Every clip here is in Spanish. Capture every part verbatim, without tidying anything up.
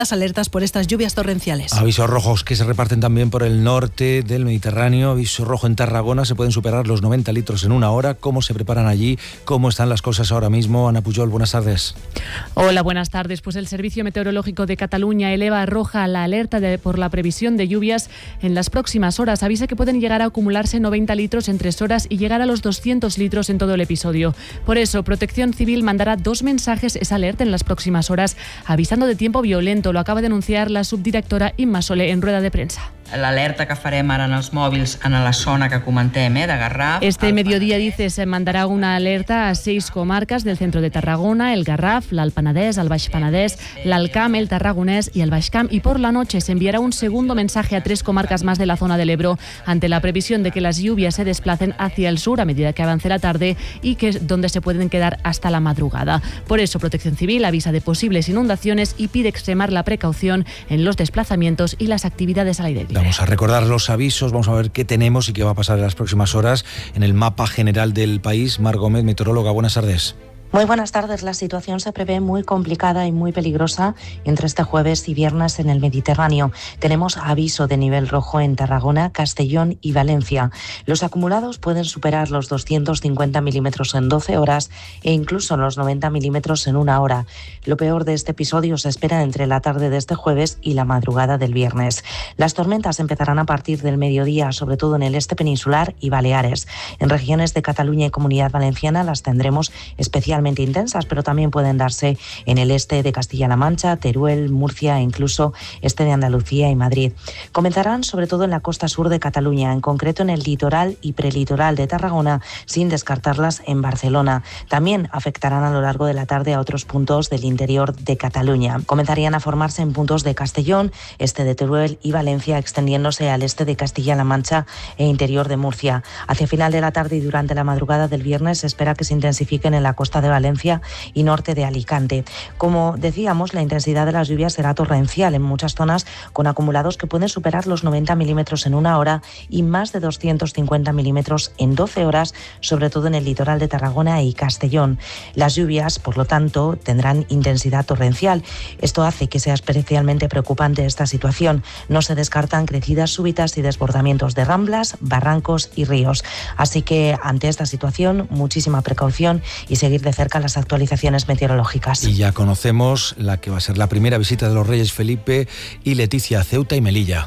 las alertas por estas lluvias torrenciales. Avisos rojos que se reparten también por el norte del Mediterráneo. Aviso rojo en Tarragona, se pueden superar los noventa litros en una hora. ¿Cómo se preparan allí? ¿Cómo están las cosas ahora mismo? Ana Pujol, buenas tardes. Hola, buenas tardes. Pues el Servicio Meteorológico de Cataluña eleva a roja la alerta de, por la previsión de lluvias en las próximas horas. Avisa que pueden llegar a acumularse noventa litros en tres horas y llegar a los doscientos litros en todo el episodio. Por eso, Protección Civil mandará dos mensajes esa alerta en las próximas horas, avisando de tiempo violento. Lo acaba de anunciar la subdirectora Imma Soler en rueda de prensa. L'alerta que farem ara en els mòbils en la zona que comentem, eh, de Garraf. Este mediodía, dice, se mandará una alerta a seis comarcas del centro de Tarragona, el Garraf, l'Alt Penedès, el Baix Penedès, l'Alt Camp, el Tarragonés y el Baix Camp. Y por la noche se enviará un segundo mensaje a tres comarcas más de la zona del Ebro, ante la previsión de que las lluvias se desplacen hacia el sur a medida que avance la tarde y que es donde se pueden quedar hasta la madrugada. Por eso, Protección Civil avisa de posibles inundaciones y pide extremar la precaución en los desplazamientos y las actividades al aire libre. Vamos a recordar los avisos, vamos a ver qué tenemos y qué va a pasar en las próximas horas en el mapa general del país. Mar Gómez, meteoróloga, buenas tardes. Muy buenas tardes. La situación se prevé muy complicada y muy peligrosa entre este jueves y viernes en el Mediterráneo. Tenemos aviso de nivel rojo en Tarragona, Castellón y Valencia. Los acumulados pueden superar los doscientos cincuenta milímetros en doce horas e incluso los noventa milímetros en una hora. Lo peor de este episodio se espera entre la tarde de este jueves y la madrugada del viernes. Las tormentas empezarán a partir del mediodía, sobre todo en el este peninsular y Baleares. En regiones de Cataluña y Comunidad Valenciana las tendremos especialmente intensas, pero también pueden darse en el este de Castilla-La Mancha, Teruel, Murcia e incluso este de Andalucía y Madrid. Comenzarán sobre todo en la costa sur de Cataluña, en concreto en el litoral y prelitoral de Tarragona, sin descartarlas en Barcelona. También afectarán a lo largo de la tarde a otros puntos del interior de Cataluña. Comenzarían a formarse en puntos de Castellón, este de Teruel y Valencia, extendiéndose al este de Castilla-La Mancha e interior de Murcia. Hacia final de la tarde y durante la madrugada del viernes se espera que se intensifiquen en la costa de Valencia y norte de Alicante. Como decíamos, la intensidad de las lluvias será torrencial en muchas zonas, con acumulados que pueden superar los noventa milímetros en una hora y más de doscientos cincuenta milímetros en doce horas, sobre todo en el litoral de Tarragona y Castellón. Las lluvias, por lo tanto, tendrán intensidad torrencial. Esto hace que sea especialmente preocupante esta situación. No se descartan crecidas súbitas y desbordamientos de ramblas, barrancos y ríos. Así que, ante esta situación, muchísima precaución y seguir de cerca las actualizaciones meteorológicas. Y ya conocemos la que va a ser la primera visita de los Reyes Felipe y Leticia a Ceuta y Melilla.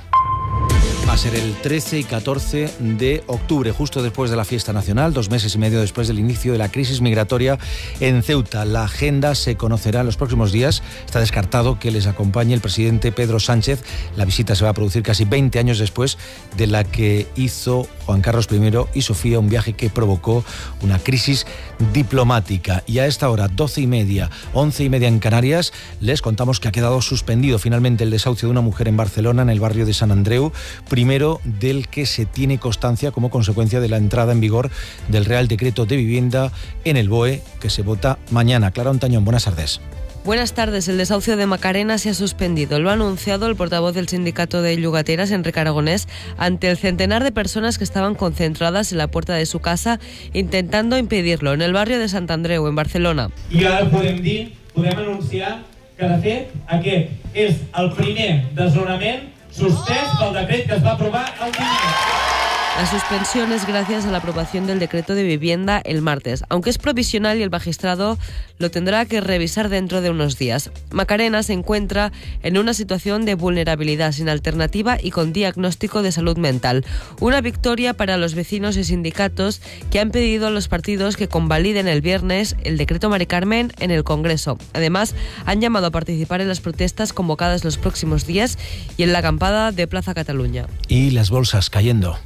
Va a ser el trece y catorce de octubre, justo después de la fiesta nacional, dos meses y medio después del inicio de la crisis migratoria en Ceuta. La agenda se conocerá en los próximos días. Está descartado que les acompañe el presidente Pedro Sánchez. La visita se va a producir casi veinte años después de la que hizo Juan Carlos primero y Sofía, un viaje que provocó una crisis diplomática. Y a esta hora, doce y media, once y media en Canarias, les contamos que ha quedado suspendido finalmente el desahucio de una mujer en Barcelona, en el barrio de Sant Andreu, primero del que se tiene constancia como consecuencia de la entrada en vigor del Real Decreto de Vivienda en el B O E, que se vota mañana. Clara Ontañón, buenas tardes. Buenas tardes. El desahucio de Macarena se ha suspendido. Lo ha anunciado el portavoz del sindicato de llogateras, Enrique Aragonés, ante el centenar de personas que estaban concentradas en la puerta de su casa intentando impedirlo, en el barrio de Sant Andreu, en Barcelona. I ara podem dir, podem anunciar que, de fet, aquest és el primer desnonament suspès pel decret que es va aprovar el dimecres. La suspensión es gracias a la aprobación del decreto de vivienda el martes, aunque es provisional y el magistrado lo tendrá que revisar dentro de unos días. Macarena se encuentra en una situación de vulnerabilidad sin alternativa y con diagnóstico de salud mental. Una victoria para los vecinos y sindicatos que han pedido a los partidos que convaliden el viernes el decreto Mari Carmen en el Congreso. Además, han llamado a participar en las protestas convocadas los próximos días y en la acampada de Plaza Cataluña. Y las bolsas cayendo.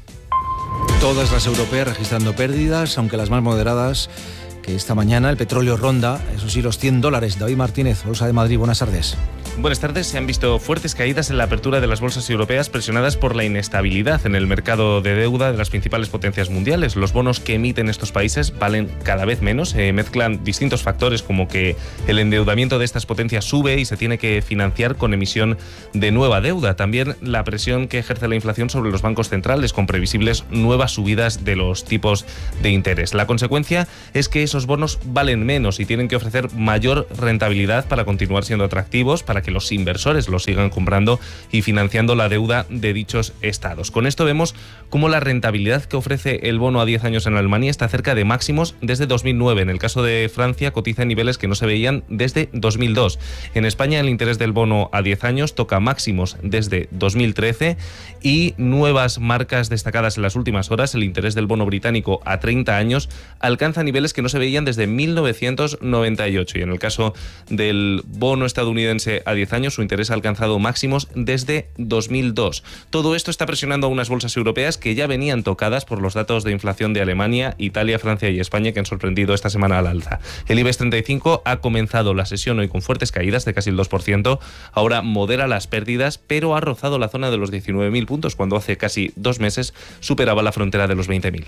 Todas las europeas registrando pérdidas, aunque las más moderadas, que esta mañana el petróleo ronda, eso sí, los cien dólares. David Martínez, Bolsa de Madrid, buenas tardes. Buenas tardes. Se han visto fuertes caídas en la apertura de las bolsas europeas presionadas por la inestabilidad en el mercado de deuda de las principales potencias mundiales. Los bonos que emiten estos países valen cada vez menos. Eh, mezclan distintos factores como que el endeudamiento de estas potencias sube y se tiene que financiar con emisión de nueva deuda. También la presión que ejerce la inflación sobre los bancos centrales con previsibles nuevas subidas de los tipos de interés. La consecuencia es que esos bonos valen menos y tienen que ofrecer mayor rentabilidad para continuar siendo atractivos, para que que los inversores lo sigan comprando y financiando la deuda de dichos estados. Con esto vemos cómo la rentabilidad que ofrece el bono a diez años en Alemania está cerca de máximos desde dos mil nueve. En el caso de Francia cotiza en niveles que no se veían desde dos mil dos. En España el interés del bono a diez años toca máximos desde dos mil trece y nuevas marcas destacadas en las últimas horas. El interés del bono británico a treinta años alcanza niveles que no se veían desde mil novecientos noventa y ocho. Y en el caso del bono estadounidense a diez años, su interés ha alcanzado máximos desde dos mil dos. Todo esto está presionando a unas bolsas europeas que ya venían tocadas por los datos de inflación de Alemania, Italia, Francia y España, que han sorprendido esta semana al alza. El IBEX treinta y cinco ha comenzado la sesión hoy con fuertes caídas de casi el dos por ciento. Ahora modera las pérdidas, pero ha rozado la zona de los diecinueve mil puntos, cuando hace casi dos meses superaba la frontera de los veinte mil.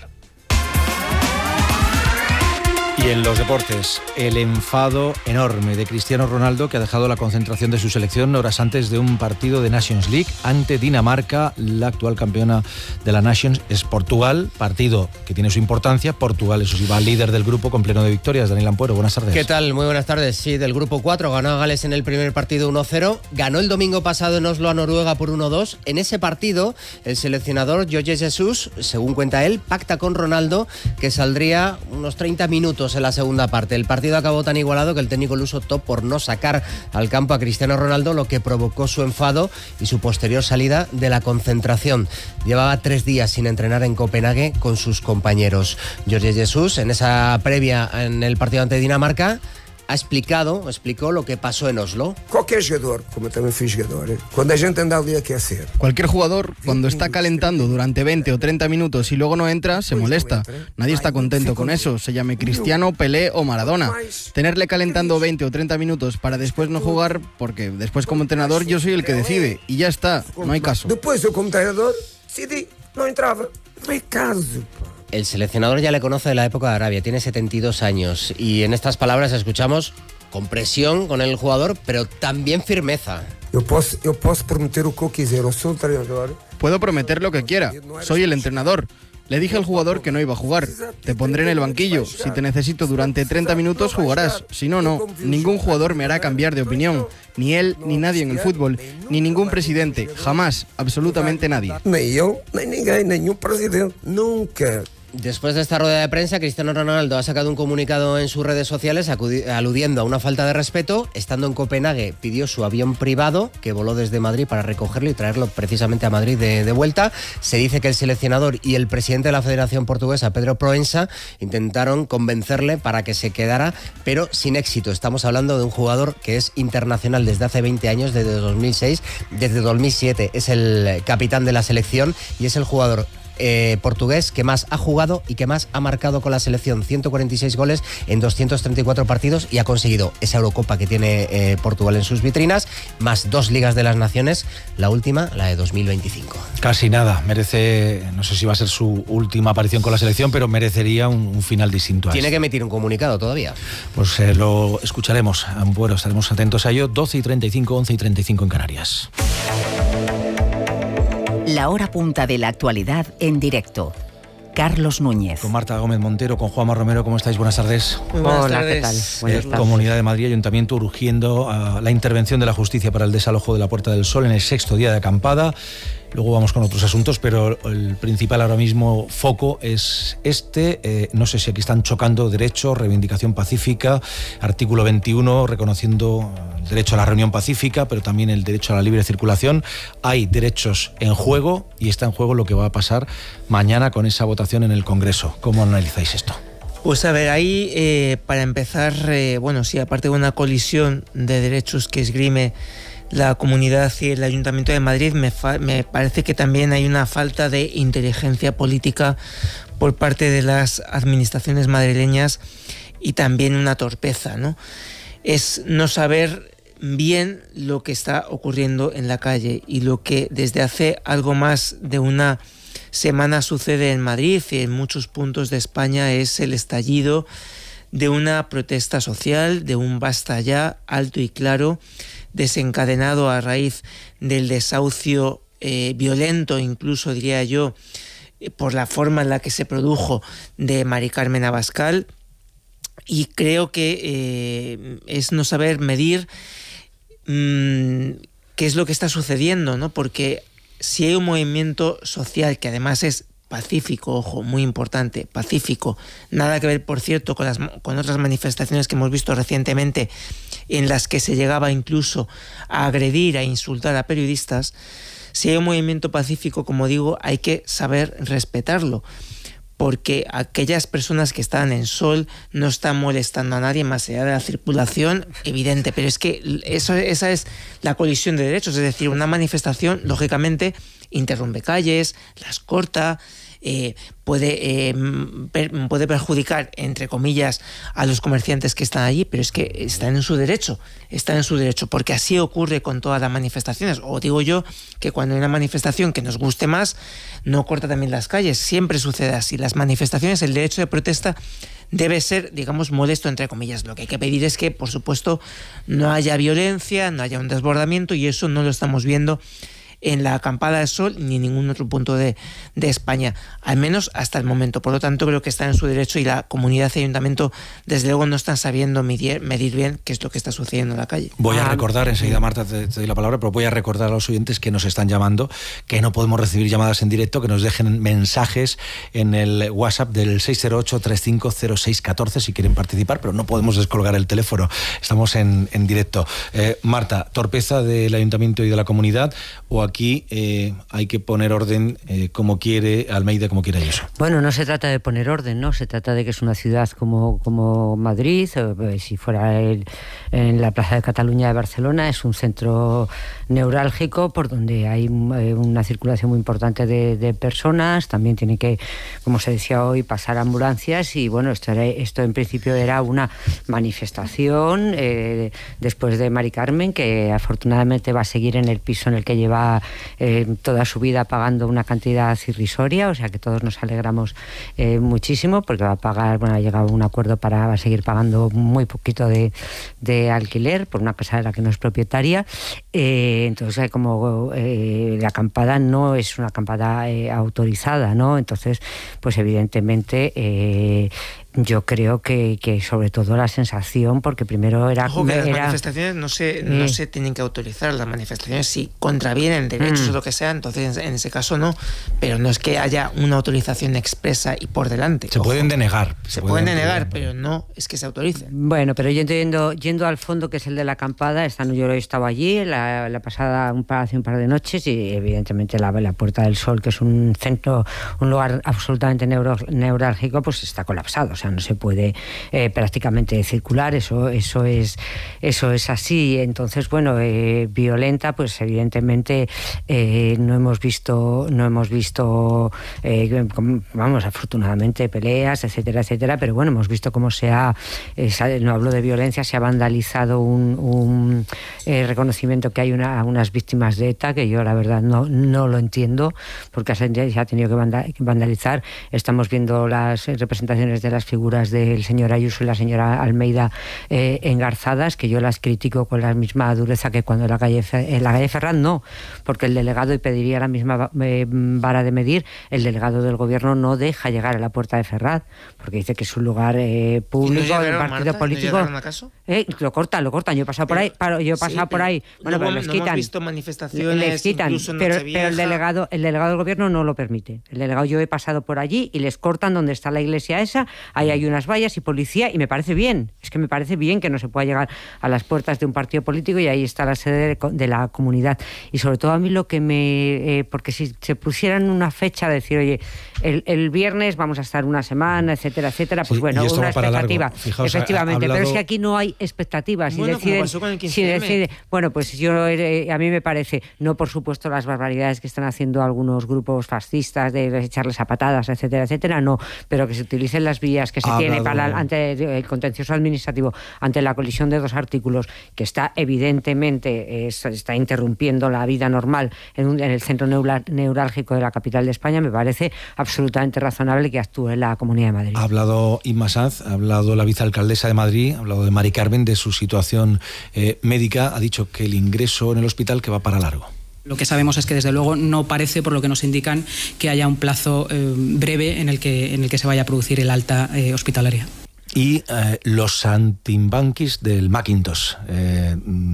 Y en los deportes, el enfado enorme de Cristiano Ronaldo, que ha dejado la concentración de su selección horas antes de un partido de Nations League ante Dinamarca. La actual campeona de la Nations es Portugal, partido que tiene su importancia. Portugal, eso sí, va líder del grupo con pleno de victorias. Daniel Ampuero, buenas tardes. ¿Qué tal? Muy buenas tardes. Sí, del grupo cuatro ganó a Gales en el primer partido uno cero. Ganó el domingo pasado en Oslo a Noruega por uno dos. En ese partido, el seleccionador Jorge Jesus, según cuenta él, pacta con Ronaldo que saldría unos treinta minutos en la segunda parte. El partido acabó tan igualado que el técnico luso optó por no sacar al campo a Cristiano Ronaldo, lo que provocó su enfado y su posterior salida de la concentración. Llevaba tres días sin entrenar en Copenhague con sus compañeros. Jorge Jesus, en esa previa en el partido ante Dinamarca, ha explicado, explicó lo que pasó en Oslo. Cualquier jugador, como también fui jugador, cuando la gente anda al día que hacer. Cualquier jugador, cuando está calentando durante veinte o treinta minutos y luego no entra, se molesta. Nadie está contento con eso, se llame Cristiano, Pelé o Maradona. Tenerle calentando veinte o treinta minutos para después no jugar, porque después como entrenador yo soy el que decide, y ya está, no hay caso. Después yo como entrenador decidí, no entraba, no hay caso. El seleccionador ya le conoce de la época de Arabia, tiene setenta y dos años y en estas palabras escuchamos compresión con el jugador, pero también firmeza. Yo puedo, yo puedo prometer lo que quiera, soy entrenador. Puedo prometer lo que quiera, soy el entrenador. Le dije al jugador que no iba a jugar. Te pondré en el banquillo. Si te necesito durante treinta minutos, jugarás. Si no, no. Ningún jugador me hará cambiar de opinión. Ni él, ni nadie en el fútbol. Ni ningún presidente. Jamás. Absolutamente nadie. Ni yo, ni ninguém, ningún presidente. Nunca. Después de esta rueda de prensa, Cristiano Ronaldo ha sacado un comunicado en sus redes sociales aludiendo a una falta de respeto. Estando en Copenhague, pidió su avión privado, que voló desde Madrid para recogerlo y traerlo precisamente a Madrid de, de vuelta. Se dice que el seleccionador y el presidente de la Federación Portuguesa, Pedro Proença, intentaron convencerle para que se quedara, pero sin éxito. Estamos hablando de un jugador que es internacional desde hace veinte años, desde dos mil seis, desde dos mil siete. Es el capitán de la selección y es el jugador Eh, portugués que más ha jugado y que más ha marcado con la selección, ciento cuarenta y seis goles en doscientos treinta y cuatro partidos, y ha conseguido esa Eurocopa que tiene eh, Portugal en sus vitrinas, más dos Ligas de las Naciones, la última, la de dos mil veinticinco. Casi nada, merece, no sé si va a ser su última aparición con la selección, pero merecería un, un final distinto a Tiene este. que emitir un comunicado todavía. Pues eh, lo escucharemos, bueno, estaremos atentos a ello. Doce y treinta y cinco, once y treinta y cinco en Canarias. La hora punta de la actualidad en directo. Carlos Núñez. Con Marta Gómez Montero, con Juanma Romero, ¿cómo estáis? Buenas tardes. Muy buenas Hola, tardes. ¿qué tal? Buenas Eh, tardes. Comunidad de Madrid, Ayuntamiento urgiendo a la intervención de la justicia para el desalojo de la Puerta del Sol en el sexto día de acampada. Luego vamos con otros asuntos, pero el principal ahora mismo foco es este. Eh, no sé si aquí están chocando derechos, reivindicación pacífica, artículo veintiuno, reconociendo el derecho a la reunión pacífica, pero también el derecho a la libre circulación. Hay derechos en juego y está en juego lo que va a pasar mañana con esa votación en el Congreso. ¿Cómo analizáis esto? Pues a ver, ahí eh, para empezar, eh, bueno, sí, aparte de una colisión de derechos que esgrime la comunidad y el Ayuntamiento de Madrid, me, fa- me parece que también hay una falta de inteligencia política por parte de las administraciones madrileñas y también una torpeza, ¿no? Es no saber bien lo que está ocurriendo en la calle, y lo que desde hace algo más de una semana sucede en Madrid y en muchos puntos de España es el estallido de una protesta social, de un basta ya alto y claro, desencadenado a raíz del desahucio eh, violento, incluso diría yo, eh, por la forma en la que se produjo, de Mari Carmen Abascal. Y creo que eh, es no saber medir mmm, qué es lo que está sucediendo, ¿no? Porque si hay un movimiento social que además es pacífico, ojo, muy importante, pacífico, nada que ver, por cierto, con, las, con otras manifestaciones que hemos visto recientemente en las que se llegaba incluso a agredir, a insultar a periodistas. Si hay un movimiento pacífico, como digo, hay que saber respetarlo, porque aquellas personas que están en sol no están molestando a nadie más allá de la circulación evidente, pero es que eso, esa es la colisión de derechos, es decir, una manifestación, lógicamente, interrumpe calles, las corta, eh, puede, eh, per, puede perjudicar, entre comillas, a los comerciantes que están allí, pero es que están en su derecho, están en su derecho, porque así ocurre con todas las manifestaciones. O digo yo que cuando hay una manifestación que nos guste más, no corta también las calles, siempre sucede así. Las manifestaciones, el derecho de protesta debe ser, digamos, molesto, entre comillas. Lo que hay que pedir es que, por supuesto, no haya violencia, no haya un desbordamiento, y eso no lo estamos viendo en la Acampada del Sol ni en ningún otro punto de, de España, al menos hasta el momento. Por lo tanto, creo que están en su derecho, y la comunidad y ayuntamiento desde luego no están sabiendo medir, medir bien qué es lo que está sucediendo en la calle. Voy a recordar, enseguida Marta te, te doy la palabra, pero voy a recordar a los oyentes que nos están llamando, que no podemos recibir llamadas en directo, que nos dejen mensajes en el WhatsApp del seis cero ocho, treinta y cinco, cero seis catorce si quieren participar, pero no podemos descolgar el teléfono, estamos en, en directo. Eh, Marta, torpeza del ayuntamiento y de la comunidad, o aquí eh, hay que poner orden eh, como quiere Almeida, como quiere Ayuso. Bueno, no se trata de poner orden, ¿no? Se trata de que es una ciudad como, como Madrid, o, si fuera el, en la Plaza de Cataluña de Barcelona, es un centro neurálgico por donde hay una circulación muy importante de, de personas. También tiene que, como se decía hoy, pasar ambulancias, y bueno, esto, era, esto en principio era una manifestación eh, después de Mari Carmen, que afortunadamente va a seguir en el piso en el que lleva eh, toda su vida pagando una cantidad irrisoria, o sea que todos nos alegramos eh, muchísimo, porque va a pagar, bueno, ha llegado a un acuerdo para va a seguir pagando muy poquito de, de alquiler por una casa de la que no es propietaria. Eh, entonces, como eh, la acampada no es una acampada eh, autorizada, ¿no? Entonces, pues evidentemente eh, yo creo que, que sobre todo la sensación, porque primero era... Ojo, que era, las manifestaciones no se, eh, no se tienen que autorizar, las manifestaciones si contravienen derechos mm. o lo que sea, entonces en ese caso no, pero no es que haya una autorización expresa y por delante. Se Ojo. pueden denegar. Se, se pueden pueden denegar, pero no es que se autorice. Bueno, pero yendo, yendo al fondo, que es el de la acampada, esta, yo he estado allí la, la pasada un par, hace un par de noches, y evidentemente la, la Puerta del Sol, que es un centro, un lugar absolutamente neuro, neurálgico, pues está colapsado, o sea, no se puede eh, prácticamente circular, eso, eso, es, eso es así. Entonces, bueno, eh, violenta, pues evidentemente eh, no hemos visto, no hemos visto eh, vamos, afortunadamente peleas, etcétera, etcétera, pero bueno, hemos visto cómo se ha, eh, no hablo de violencia, se ha vandalizado un, un eh, reconocimiento que hay una, a unas víctimas de ETA, que yo la verdad no, no lo entiendo, porque se ha tenido que vandalizar. Estamos viendo las representaciones de las figuras del señor Ayuso y la señora Almeida eh, engarzadas, que yo las critico con la misma dureza que cuando en la calle, en la calle Ferraz no, porque el delegado, y pediría la misma eh, vara de medir, el delegado del gobierno no deja llegar a la Puerta de Ferraz, porque dice que es un lugar eh, público, ¿No del partido Marta? político. ¿No acaso? Eh, lo cortan, lo cortan. Yo he pasado por ahí, paro, yo he pasado sí, por ahí. Bueno, no, pero les no quitan. Hemos visto manifestaciones, les quitan, pero, pero el delegado, el delegado del gobierno no lo permite. El delegado, yo he pasado por allí y les cortan donde está la iglesia esa, ahí hay unas vallas y policía, y me parece bien, es que me parece bien que no se pueda llegar a las puertas de un partido político, y ahí está la sede de, de la comunidad. Y sobre todo a mí lo que me... Eh, porque si se pusieran una fecha de decir, oye, el, el viernes vamos a estar una semana, etcétera, etcétera, pues sí, bueno, una expectativa. Fijaos, efectivamente, hablado... pero es que aquí no hay expectativas. Si bueno, deciden, pasó con el si decide, bueno, pues yo eh, a mí me parece, no por supuesto las barbaridades que están haciendo algunos grupos fascistas de echarles a patadas, etcétera, etcétera, no, pero que se utilicen las vías que se hablado... tiene para ante el contencioso administrativo, ante la colisión de dos artículos, que está evidentemente, eh, está interrumpiendo la vida normal en, un, en el centro neura, neurálgico de la capital de España, me parece absolutamente razonable que actúe la Comunidad de Madrid. Ha hablado Inma Sanz, ha hablado la vicealcaldesa de Madrid, ha hablado de Mari Carmen, de su situación eh, médica, ha dicho que el ingreso en el hospital que va para largo. Lo que sabemos es que desde luego no parece, por lo que nos indican, que haya un plazo eh, breve en el que, en el que se vaya a producir el alta eh, hospitalaria. y eh, los saltimbanquis del Macintosh. Eh,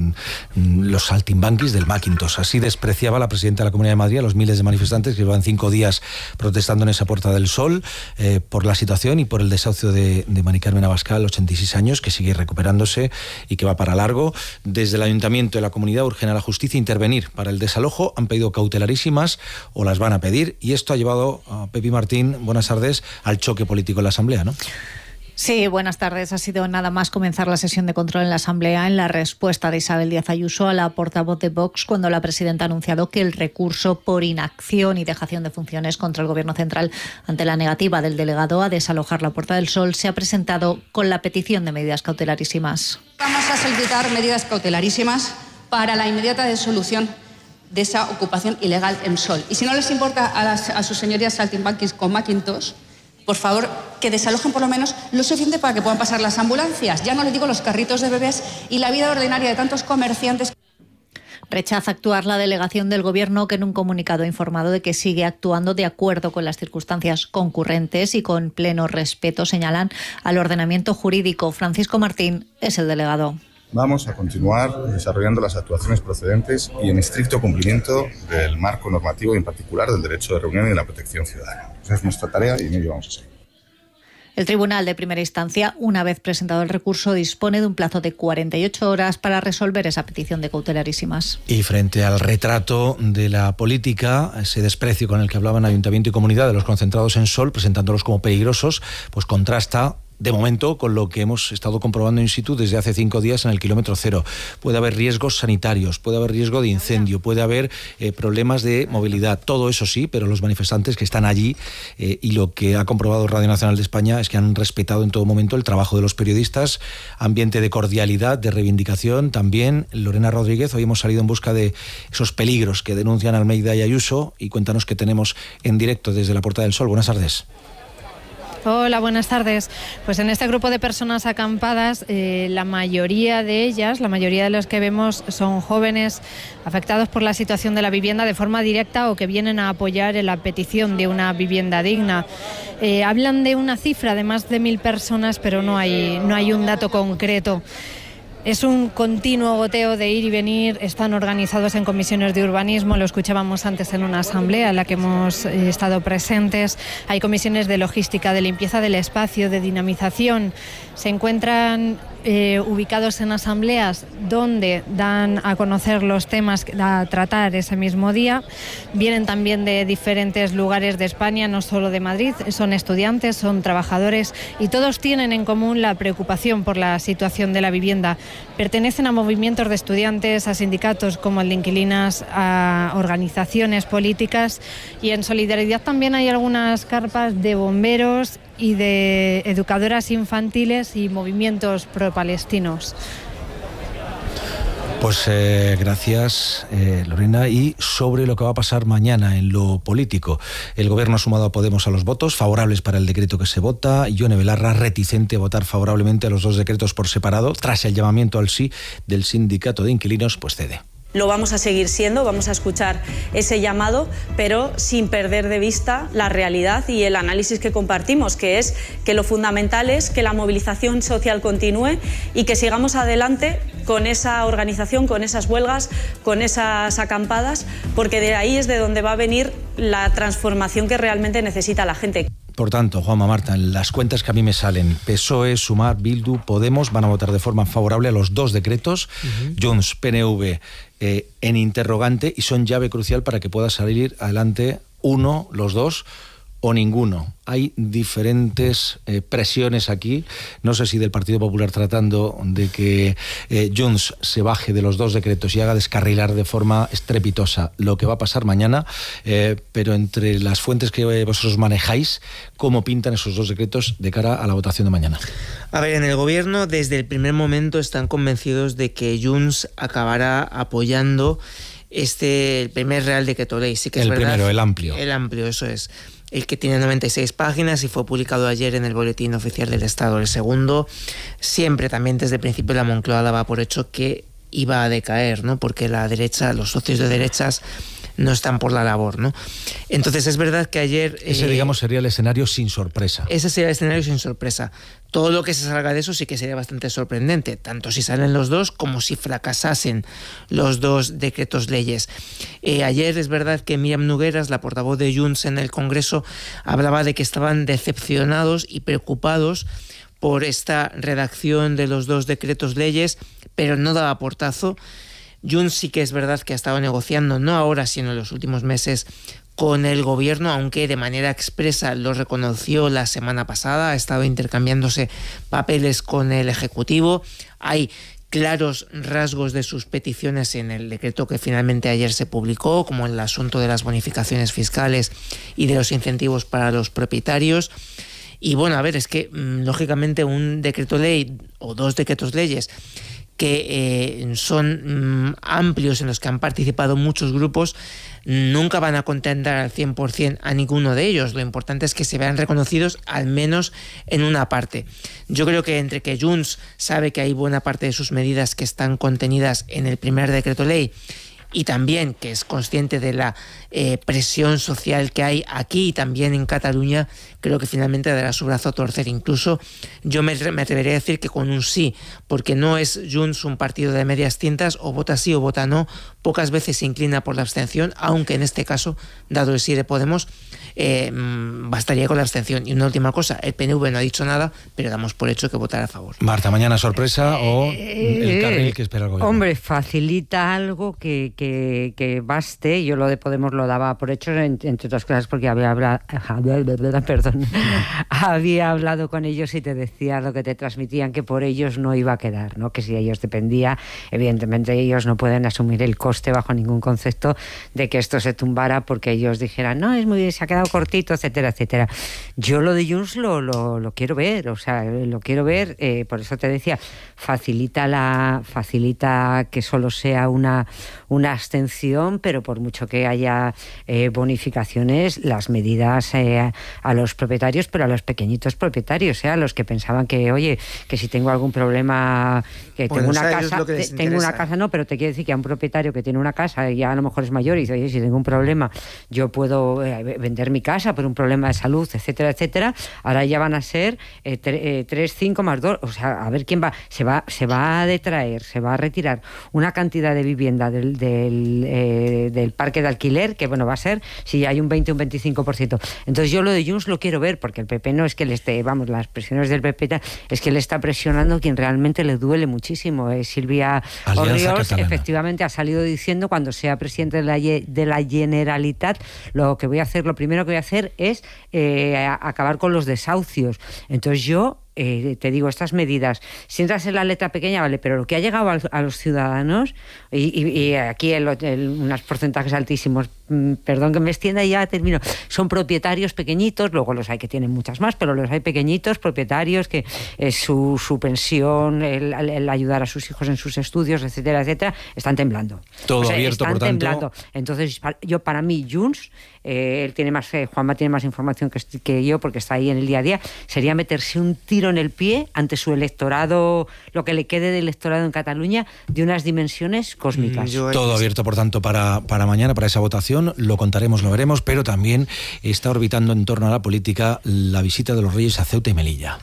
los saltimbanquis del Macintosh. Así despreciaba la presidenta de la Comunidad de Madrid a los miles de manifestantes que llevan cinco días protestando en esa Puerta del Sol eh, por la situación y por el desahucio de, de Mari Carmen Abascal, ochenta y seis años, que sigue recuperándose y que va para largo. Desde el Ayuntamiento de la comunidad urgen a la justicia intervenir para el desalojo. Han pedido cautelarísimas o las van a pedir, y esto ha llevado a Pepi Martín, buenas tardes, al choque político en la Asamblea, ¿no? Sí, buenas tardes. Ha sido nada más comenzar la sesión de control en la Asamblea en la respuesta de Isabel Díaz Ayuso a la portavoz de Vox cuando la presidenta ha anunciado que el recurso por inacción y dejación de funciones contra el Gobierno central ante la negativa del delegado a desalojar la Puerta del Sol se ha presentado con la petición de medidas cautelarísimas. Vamos a solicitar medidas cautelarísimas para la inmediata disolución de esa ocupación ilegal en Sol. Y si no les importa a, las, a sus señorías saltimbanquis con Macintosh, por favor, que desalojen por lo menos lo suficiente para que puedan pasar las ambulancias. Ya no les digo los carritos de bebés y la vida ordinaria de tantos comerciantes. Rechaza actuar la delegación del Gobierno, que en un comunicado ha informado de que sigue actuando de acuerdo con las circunstancias concurrentes y con pleno respeto, señalan, al ordenamiento jurídico. Francisco Martín es el delegado. Vamos a continuar desarrollando las actuaciones procedentes y en estricto cumplimiento del marco normativo y en particular del derecho de reunión y de la protección ciudadana. Esa es nuestra tarea y en ello vamos a seguir. El Tribunal de Primera Instancia, una vez presentado el recurso, dispone de un plazo de cuarenta y ocho horas para resolver esa petición de cautelarísimas. Y frente al retrato de la política, ese desprecio con el que hablaban Ayuntamiento y Comunidad de los concentrados en Sol, presentándolos como peligrosos, pues contrasta de momento con lo que hemos estado comprobando in situ desde hace cinco días en el kilómetro cero. Puede haber riesgos sanitarios, puede haber riesgo de incendio, puede haber eh, problemas de movilidad, todo eso sí, pero los manifestantes que están allí eh, y lo que ha comprobado Radio Nacional de España es que han respetado en todo momento el trabajo de los periodistas, ambiente de cordialidad, de reivindicación. También, Lorena Rodríguez, hoy hemos salido en busca de esos peligros que denuncian Almeida y Ayuso, y cuéntanos qué tenemos en directo desde la Puerta del Sol. Buenas tardes. Hola, buenas tardes. Pues en este grupo de personas acampadas, eh, la mayoría de ellas, la mayoría de los que vemos son jóvenes afectados por la situación de la vivienda de forma directa o que vienen a apoyar en la petición de una vivienda digna. Eh, hablan de una cifra de más de mil personas, pero no hay, no hay un dato concreto. Es un continuo goteo de ir y venir, están organizados en comisiones de urbanismo, lo escuchábamos antes en una asamblea en la que hemos eh, estado presentes. Hay comisiones de logística, de limpieza del espacio, de dinamización. Se encuentran eh, ubicados en asambleas donde dan a conocer los temas a tratar ese mismo día. Vienen también de diferentes lugares de España, no solo de Madrid, son estudiantes, son trabajadores y todos tienen en común la preocupación por la situación de la vivienda. Pertenecen a movimientos de estudiantes, a sindicatos como el de inquilinas, a organizaciones políticas, y en solidaridad también hay algunas carpas de bomberos y de educadoras infantiles y movimientos pro-palestinos. Pues eh, gracias, eh, Lorena. Y sobre lo que va a pasar mañana en lo político, el Gobierno ha sumado a Podemos a los votos favorables para el decreto que se vota. Ione Belarra, reticente a votar favorablemente a los dos decretos por separado, tras el llamamiento al sí del sindicato de inquilinos, pues cede. Lo vamos a seguir siendo, vamos a escuchar ese llamado, pero sin perder de vista la realidad y el análisis que compartimos, que es que lo fundamental es que la movilización social continúe y que sigamos adelante con esa organización, con esas huelgas, con esas acampadas, porque de ahí es de donde va a venir la transformación que realmente necesita la gente. Por tanto, Juanma, Marta, en las cuentas que a mí me salen, P S O E, Sumar, Bildu, Podemos van a votar de forma favorable a los dos decretos, uh-huh. Junts, P N V eh, en interrogante, y son llave crucial para que pueda salir adelante uno, los dos o ninguno. Hay diferentes eh, presiones aquí, no sé si del Partido Popular tratando de que eh, Junts se baje de los dos decretos y haga descarrilar de forma estrepitosa lo que va a pasar mañana, eh, pero entre las fuentes que vosotros manejáis, ¿cómo pintan esos dos decretos de cara a la votación de mañana? A ver, en el Gobierno desde el primer momento están convencidos de que Junts acabará apoyando este, el primer Real Decreto Ley. Sí que es el verdad, primero, el amplio. El amplio, eso es. El que tiene noventa y seis páginas y fue publicado ayer en el Boletín Oficial del Estado. El segundo, siempre también desde el principio la Moncloa daba por hecho que iba a decaer, ¿no? Porque la derecha, los socios de derechas no están por la labor, ¿no? Entonces es verdad que ayer... Ese, eh, digamos, sería el escenario sin sorpresa. Ese sería el escenario sin sorpresa. Todo lo que se salga de eso sí que sería bastante sorprendente, tanto si salen los dos como si fracasasen los dos decretos leyes. Eh, ayer es verdad que Míriam Nogueras, la portavoz de Junts en el Congreso, hablaba de que estaban decepcionados y preocupados por esta redacción de los dos decretos leyes, pero no daba portazo. Junts sí que es verdad que ha estado negociando, no ahora, sino en los últimos meses, con el gobierno, aunque de manera expresa lo reconoció la semana pasada, ha estado intercambiándose papeles con el Ejecutivo. Hay claros rasgos de sus peticiones en el decreto que finalmente ayer se publicó, como el asunto de las bonificaciones fiscales y de los incentivos para los propietarios. Y bueno, a ver, es que lógicamente un decreto ley o dos decretos leyes que eh, son mm, amplios, en los que han participado muchos grupos, nunca van a contentar al cien por ciento a ninguno de ellos. Lo importante es que se vean reconocidos al menos en una parte. Yo creo que entre que Junts sabe que hay buena parte de sus medidas que están contenidas en el primer decreto ley, y también que es consciente de la eh, presión social que hay aquí y también en Cataluña, creo que finalmente dará su brazo a torcer. Incluso yo me, me atrevería a decir que con un sí, porque no es Junts un partido de medias tintas, o vota sí o vota no, pocas veces se inclina por la abstención, aunque en este caso, dado el sí de Podemos, eh, bastaría con la abstención. Y una última cosa, el P N V no ha dicho nada, pero damos por hecho que votará a favor. Marta, ¿mañana sorpresa o el carril que espera el gobierno? Hombre, facilita algo que, que, que baste. Yo lo de Podemos lo daba por hecho, entre otras cosas porque había hablado, perdón, había hablado con ellos y te decía lo que te transmitían, que por ellos no iba a quedar, ¿no? Que si ellos dependía, evidentemente ellos no pueden asumir el coste bajo ningún concepto de que esto se tumbara porque ellos dijeran, no, es muy, se ha quedado cortito, etcétera, etcétera. Yo lo de Junts lo, lo, lo quiero ver, o sea, lo quiero ver, eh, por eso te decía, facilita la facilita que solo sea una, una abstención, pero por mucho que haya eh, bonificaciones, las medidas eh, a los propietarios, pero a los pequeñitos propietarios, eh, a los que pensaban que, oye, que si tengo algún problema, que bueno, tengo una o sea, casa, te, tengo una casa, no, pero te quiero decir que a un propietario que tiene una casa y ya a lo mejor es mayor y dice, oye, si tengo un problema, yo puedo eh, vender mi casa por un problema de salud, etcétera, etcétera. Ahora ya van a ser eh, tre, eh, tres, cinco más dos, o sea, a ver quién va, se va, se va a detraer, se va a retirar una cantidad de vivienda del, del, eh, del parque de alquiler, que bueno, va a ser, si hay un veinte, un veinticinco por ciento. Entonces yo lo de Junts lo quiero ver, porque el P P no es que le esté, vamos, las presiones del P P es que le está presionando quien realmente le duele muchísimo. Eh, Silvia Orriols efectivamente ha salido diciendo, cuando sea presidente de la, de la Generalitat, lo que voy a hacer, lo primero que voy a hacer es eh, acabar con los desahucios. Entonces yo Eh, te digo, estas medidas, si entras en la letra pequeña, vale, pero lo que ha llegado a, a los ciudadanos, y, y, y aquí el, el, unos porcentajes altísimos, mm, perdón que me extienda y ya termino, son propietarios pequeñitos, luego los hay que tienen muchas más, pero los hay pequeñitos, propietarios, que eh, su, su pensión, el, el ayudar a sus hijos en sus estudios, etcétera, etcétera, están temblando. Todo o sea, abierto, están por tanto. temblando. Entonces, yo, para mí, Junts, eh, él tiene más, eh, Juanma tiene más información que, que yo, porque está ahí en el día a día, sería meterse un tiro en el pie ante su electorado, lo que le quede del electorado en Cataluña, de unas dimensiones cósmicas. Mm, Todo abierto, por tanto, para, para mañana, para esa votación. Lo contaremos, lo veremos, pero también está orbitando en torno a la política la visita de los Reyes a Ceuta y Melilla.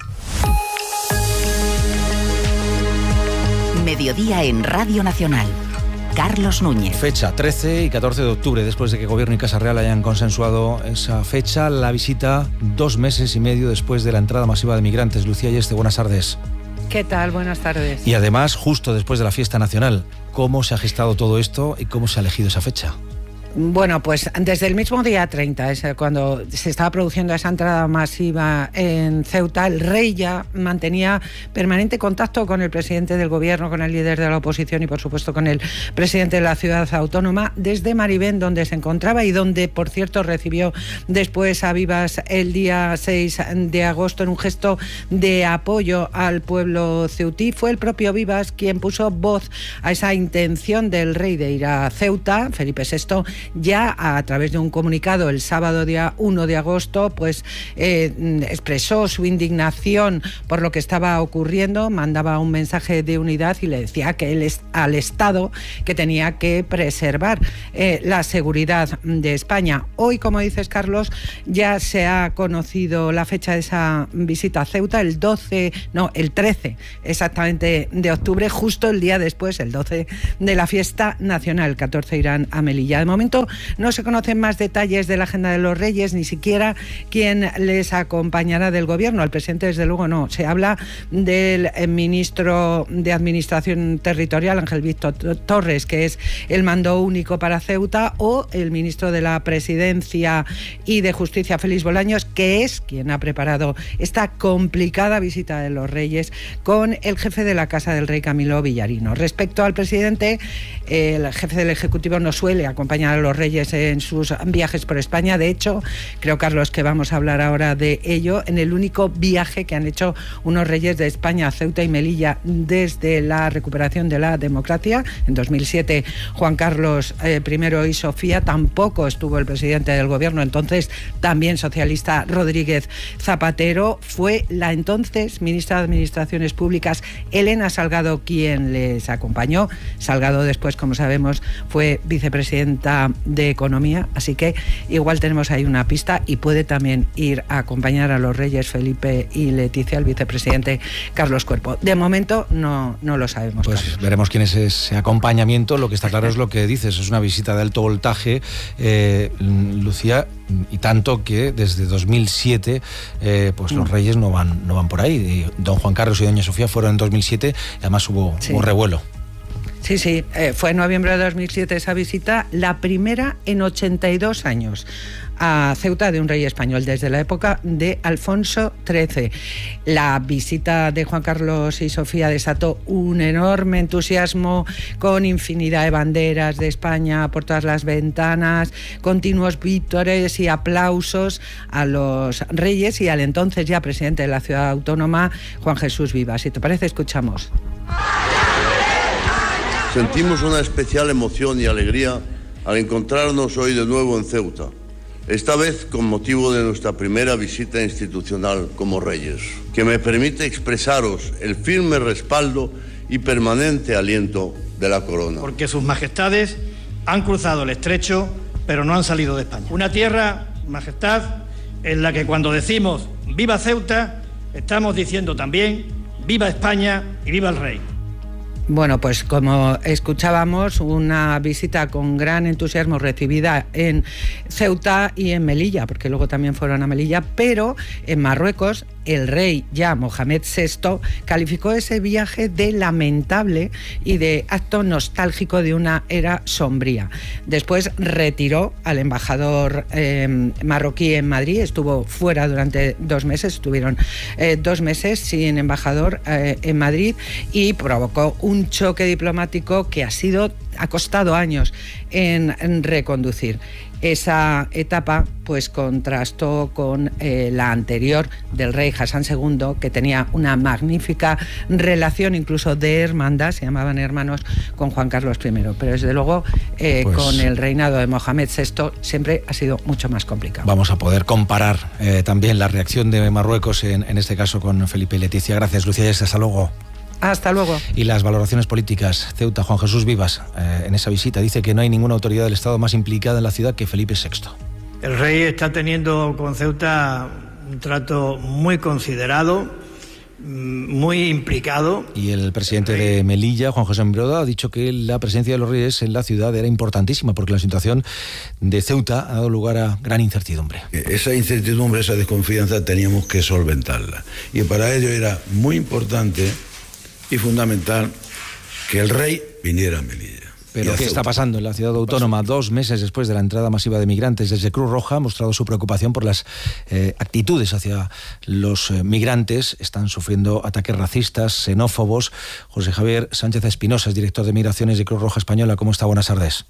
Mediodía en Radio Nacional. Carlos Núñez. Fecha trece y catorce de octubre, después de que Gobierno y Casa Real hayan consensuado esa fecha, la visita dos meses y medio después de la entrada masiva de migrantes. Lucía Yeste, buenas tardes. ¿Qué tal? Buenas tardes. Y además, justo después de la fiesta nacional, ¿cómo se ha gestado todo esto y cómo se ha elegido esa fecha? Bueno, pues desde el mismo día treinta, es cuando se estaba produciendo esa entrada masiva en Ceuta, el rey ya mantenía permanente contacto con el presidente del gobierno, con el líder de la oposición y por supuesto con el presidente de la ciudad autónoma desde Maribén, donde se encontraba y donde, por cierto, recibió después a Vivas el día seis de agosto en un gesto de apoyo al pueblo ceutí. Fue el propio Vivas quien puso voz a esa intención del rey de ir a Ceuta, Felipe sexto, ya a través de un comunicado el sábado día uno de agosto, pues eh, expresó su indignación por lo que estaba ocurriendo, mandaba un mensaje de unidad y le decía que él es al Estado que tenía que preservar eh, la seguridad de España. Hoy, como dices, Carlos, ya se ha conocido la fecha de esa visita a Ceuta, el doce, no, el trece exactamente de octubre, justo el día después, el doce, de la fiesta nacional. El catorce irán a Melilla. De momento no se conocen más detalles de la agenda de los Reyes, ni siquiera quién les acompañará del gobierno. Al presidente, desde luego, no. Se habla del ministro de Administración Territorial, Ángel Víctor Torres, que es el mando único para Ceuta, o el ministro de la Presidencia y de Justicia, Félix Bolaños, que es quien ha preparado esta complicada visita de los Reyes con el jefe de la Casa del Rey, Camilo Villarino. Respecto al presidente, el jefe del Ejecutivo no suele acompañar a los Reyes en sus viajes por España. De hecho, creo, Carlos, que vamos a hablar ahora de ello, en el único viaje que han hecho unos Reyes de España a Ceuta y Melilla desde la recuperación de la democracia. En dos mil siete, Juan Carlos eh, I y Sofía, tampoco estuvo el presidente del gobierno, entonces también socialista, Rodríguez Zapatero. Fue la entonces ministra de Administraciones Públicas, Elena Salgado, quien les acompañó. Salgado después, como sabemos, fue vicepresidenta de Economía, así que igual tenemos ahí una pista, y puede también ir a acompañar a los Reyes Felipe y Leticia, el vicepresidente Carlos Cuerpo. De momento no, no lo sabemos. Pues Carlos. Veremos quién es ese acompañamiento. Lo que está claro es lo que dices, es una visita de alto voltaje, eh, Lucía, y tanto que desde dos mil siete eh, pues mm. los Reyes no van, no van por ahí. Y don Juan Carlos y doña Sofía fueron en dos mil siete, y además hubo, sí. hubo revuelo. Sí, sí, eh, fue en noviembre de dos mil siete esa visita, la primera en ochenta y dos años a Ceuta de un rey español, desde la época de Alfonso trece. La visita de Juan Carlos y Sofía desató un enorme entusiasmo, con infinidad de banderas de España por todas las ventanas, continuos vítores y aplausos a los Reyes y al entonces ya presidente de la ciudad autónoma, Juan Jesús Vivas. Si te parece, escuchamos. Sentimos una especial emoción y alegría al encontrarnos hoy de nuevo en Ceuta, esta vez con motivo de nuestra primera visita institucional como Reyes, que me permite expresaros el firme respaldo y permanente aliento de la corona. Porque sus majestades han cruzado el estrecho, pero no han salido de España. Una tierra, majestad, en la que cuando decimos viva Ceuta, estamos diciendo también viva España y viva el rey. Bueno, pues como escuchábamos, una visita con gran entusiasmo recibida en Ceuta y en Melilla, porque luego también fueron a Melilla, pero en Marruecos el rey ya Mohamed sexto calificó ese viaje de lamentable y de acto nostálgico de una era sombría. Después retiró al embajador eh, marroquí en Madrid, estuvo fuera durante dos meses, estuvieron eh, dos meses sin embajador eh, en Madrid, y provocó un choque diplomático que ha sido, ha costado años en, en reconducir. Esa etapa pues contrastó con eh, la anterior del rey Hassan segundo, que tenía una magnífica relación incluso de hermandad, se llamaban hermanos, con Juan Carlos primero, pero desde luego eh, pues, con el reinado de Mohamed sexto siempre ha sido mucho más complicado. Vamos a poder comparar eh, también la reacción de Marruecos en, en este caso con Felipe y Leticia. Gracias, Lucía, y hasta luego. Hasta luego. Y las valoraciones políticas. Ceuta, Juan Jesús Vivas, eh, en esa visita dice que no hay ninguna autoridad del Estado más implicada en la ciudad que Felipe sexto. El rey está teniendo con Ceuta un trato muy considerado, muy implicado. Y el presidente de Melilla, Juan José Mbroda, ha dicho que la presencia de los Reyes en la ciudad era importantísima, porque la situación de Ceuta ha dado lugar a gran incertidumbre. Esa incertidumbre, esa desconfianza teníamos que solventarla. Y para ello era muy importante y fundamental que el rey viniera a Melilla. Pero ¿qué está pasando en la ciudad autónoma? Dos meses después de la entrada masiva de migrantes, desde Cruz Roja ha mostrado su preocupación por las eh, actitudes hacia los eh, migrantes. Están sufriendo ataques racistas, xenófobos. José Javier Sánchez Espinosa es director de Migraciones de Cruz Roja Española. ¿Cómo está? Buenas tardes.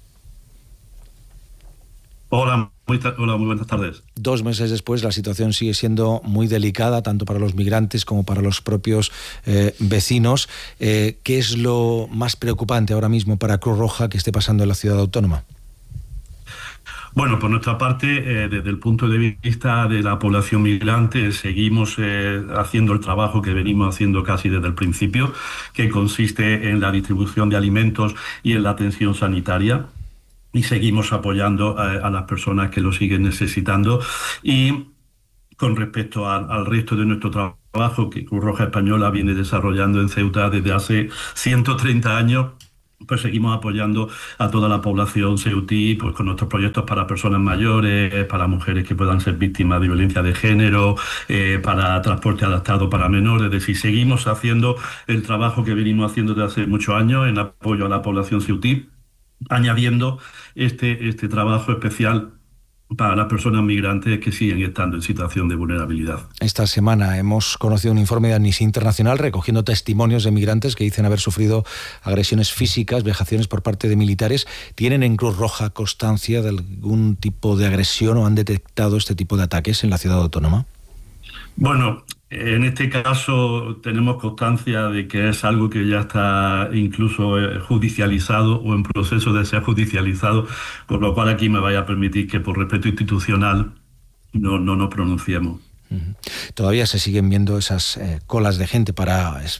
Hola, muy, hola, muy buenas tardes. Dos meses después la situación sigue siendo muy delicada, tanto para los migrantes como para los propios eh, vecinos. Eh, ¿Qué es lo más preocupante ahora mismo para Cruz Roja que esté pasando en la ciudad autónoma? Bueno, por nuestra parte, eh, desde el punto de vista de la población migrante, seguimos eh, haciendo el trabajo que venimos haciendo casi desde el principio, que consiste en la distribución de alimentos y en la atención sanitaria. Y seguimos apoyando a, a las personas que lo siguen necesitando. Y con respecto a, al resto de nuestro trabajo, que Cruz Roja Española viene desarrollando en Ceuta desde hace ciento treinta años, pues seguimos apoyando a toda la población ceutí, pues con nuestros proyectos para personas mayores, para mujeres que puedan ser víctimas de violencia de género, eh, para transporte adaptado para menores. Es decir, seguimos haciendo el trabajo que venimos haciendo desde hace muchos años en apoyo a la población ceutí, añadiendo este, este trabajo especial para las personas migrantes que siguen estando en situación de vulnerabilidad. Esta semana hemos conocido un informe de Amnistía Internacional recogiendo testimonios de migrantes que dicen haber sufrido agresiones físicas, vejaciones por parte de militares. ¿Tienen en Cruz Roja constancia de algún tipo de agresión o han detectado este tipo de ataques en la ciudad autónoma? Bueno, en este caso tenemos constancia de que es algo que ya está incluso judicializado o en proceso de ser judicializado, con lo cual aquí me vaya a permitir que por respeto institucional no, no nos pronunciemos. Todavía se siguen viendo esas eh, colas de gente para es,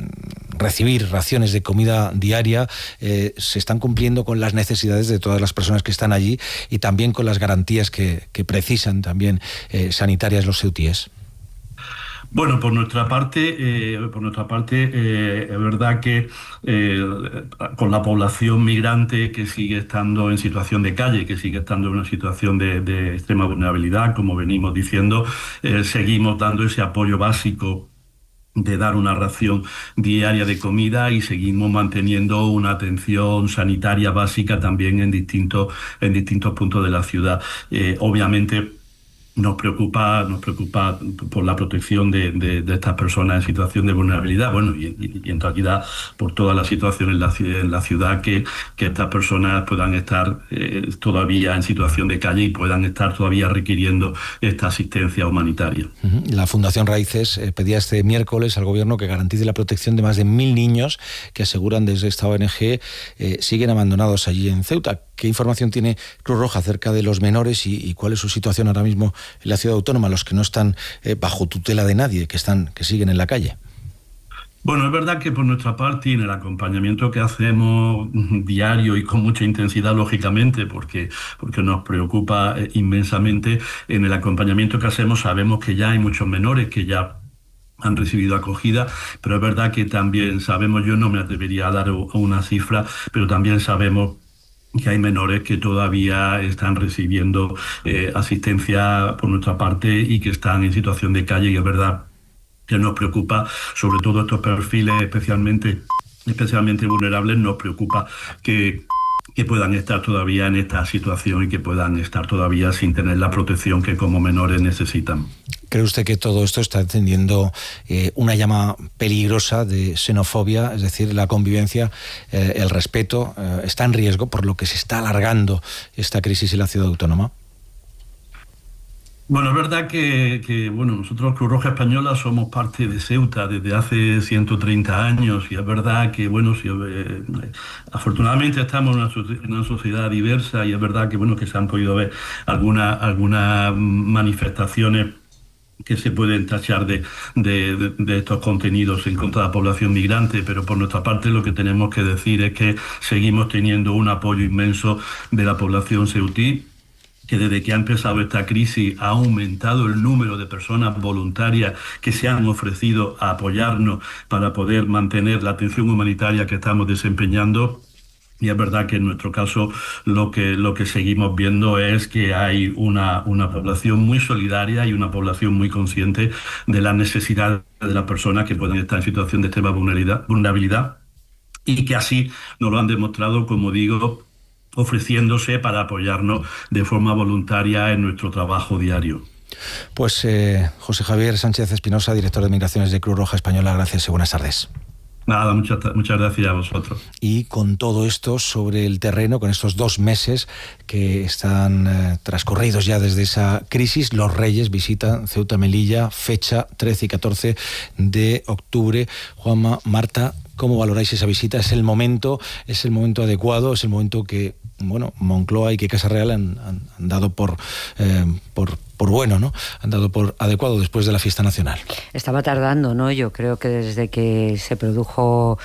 recibir raciones de comida diaria. Eh, se están cumpliendo con las necesidades de todas las personas que están allí y también con las garantías que, que precisan también eh, sanitarias los ceutíes. Bueno, por nuestra parte, eh, por nuestra parte, eh, es verdad que eh, con la población migrante que sigue estando en situación de calle, que sigue estando en una situación de, de extrema vulnerabilidad, como venimos diciendo, eh, seguimos dando ese apoyo básico de dar una ración diaria de comida y seguimos manteniendo una atención sanitaria básica también en distintos, en distintos puntos de la ciudad. Eh, obviamente, Nos preocupa, nos preocupa por la protección de, de, de estas personas en situación de vulnerabilidad, bueno, y, y, y en realidad por toda la situación en la, en la ciudad, que, que estas personas puedan estar eh, todavía en situación de calle y puedan estar todavía requiriendo esta asistencia humanitaria. La Fundación Raíces eh, pedía este miércoles al Gobierno que garantice la protección de más de mil niños que aseguran desde esta O N G eh, siguen abandonados allí en Ceuta. ¿Qué información tiene Cruz Roja acerca de los menores y, y cuál es su situación ahora mismo en la ciudad autónoma, los que no están eh, bajo tutela de nadie, que están, que siguen en la calle? Bueno, es verdad que por nuestra parte, en el acompañamiento que hacemos diario y con mucha intensidad, lógicamente, porque, porque nos preocupa eh, inmensamente, en el acompañamiento que hacemos sabemos que ya hay muchos menores que ya han recibido acogida, pero es verdad que también sabemos, yo no me atrevería a dar una cifra, pero también sabemos que hay menores que todavía están recibiendo eh, asistencia por nuestra parte y que están en situación de calle, y es verdad que nos preocupa, sobre todo estos perfiles especialmente, especialmente vulnerables, nos preocupa que, que puedan estar todavía en esta situación y que puedan estar todavía sin tener la protección que como menores necesitan. ¿Cree usted que todo esto está encendiendo eh, una llama peligrosa de xenofobia? Es decir, la convivencia, eh, el respeto, eh, está en riesgo por lo que se está alargando esta crisis en la ciudad autónoma. Bueno, es verdad que, que bueno, nosotros Cruz Roja Española somos parte de Ceuta desde hace ciento treinta años, y es verdad que, bueno, si, eh, afortunadamente estamos en una, en una sociedad diversa, y es verdad que, bueno, que se han podido ver algunas algunas manifestaciones que se pueden tachar de, de, de, de estos contenidos en contra de la población migrante, pero por nuestra parte lo que tenemos que decir es que seguimos teniendo un apoyo inmenso de la población ceutí, que desde que ha empezado esta crisis ha aumentado el número de personas voluntarias que se han ofrecido a apoyarnos para poder mantener la atención humanitaria que estamos desempeñando. Y es verdad que en nuestro caso lo que, lo que seguimos viendo es que hay una, una población muy solidaria y una población muy consciente de las necesidades de las personas que pueden estar en situación de extrema vulnerabilidad, vulnerabilidad y que así nos lo han demostrado, como digo, ofreciéndose para apoyarnos de forma voluntaria en nuestro trabajo diario. Pues eh, José Javier Sánchez Espinosa, director de Migraciones de Cruz Roja Española, gracias y buenas tardes. Nada, muchas, muchas gracias a vosotros. Y con todo esto sobre el terreno, con estos dos meses que están eh, transcurridos ya desde esa crisis, los Reyes visitan Ceuta Melilla, fecha trece y catorce de octubre. Juanma, Marta, ¿cómo valoráis esa visita? ¿Es el momento, es el momento adecuado? ¿Es el momento que bueno, Moncloa y que Casa Real han, han, han dado por, eh, por, por bueno, ¿no? Han dado por adecuado después de la fiesta nacional. Estaba tardando, ¿no? Yo creo que desde que se produjo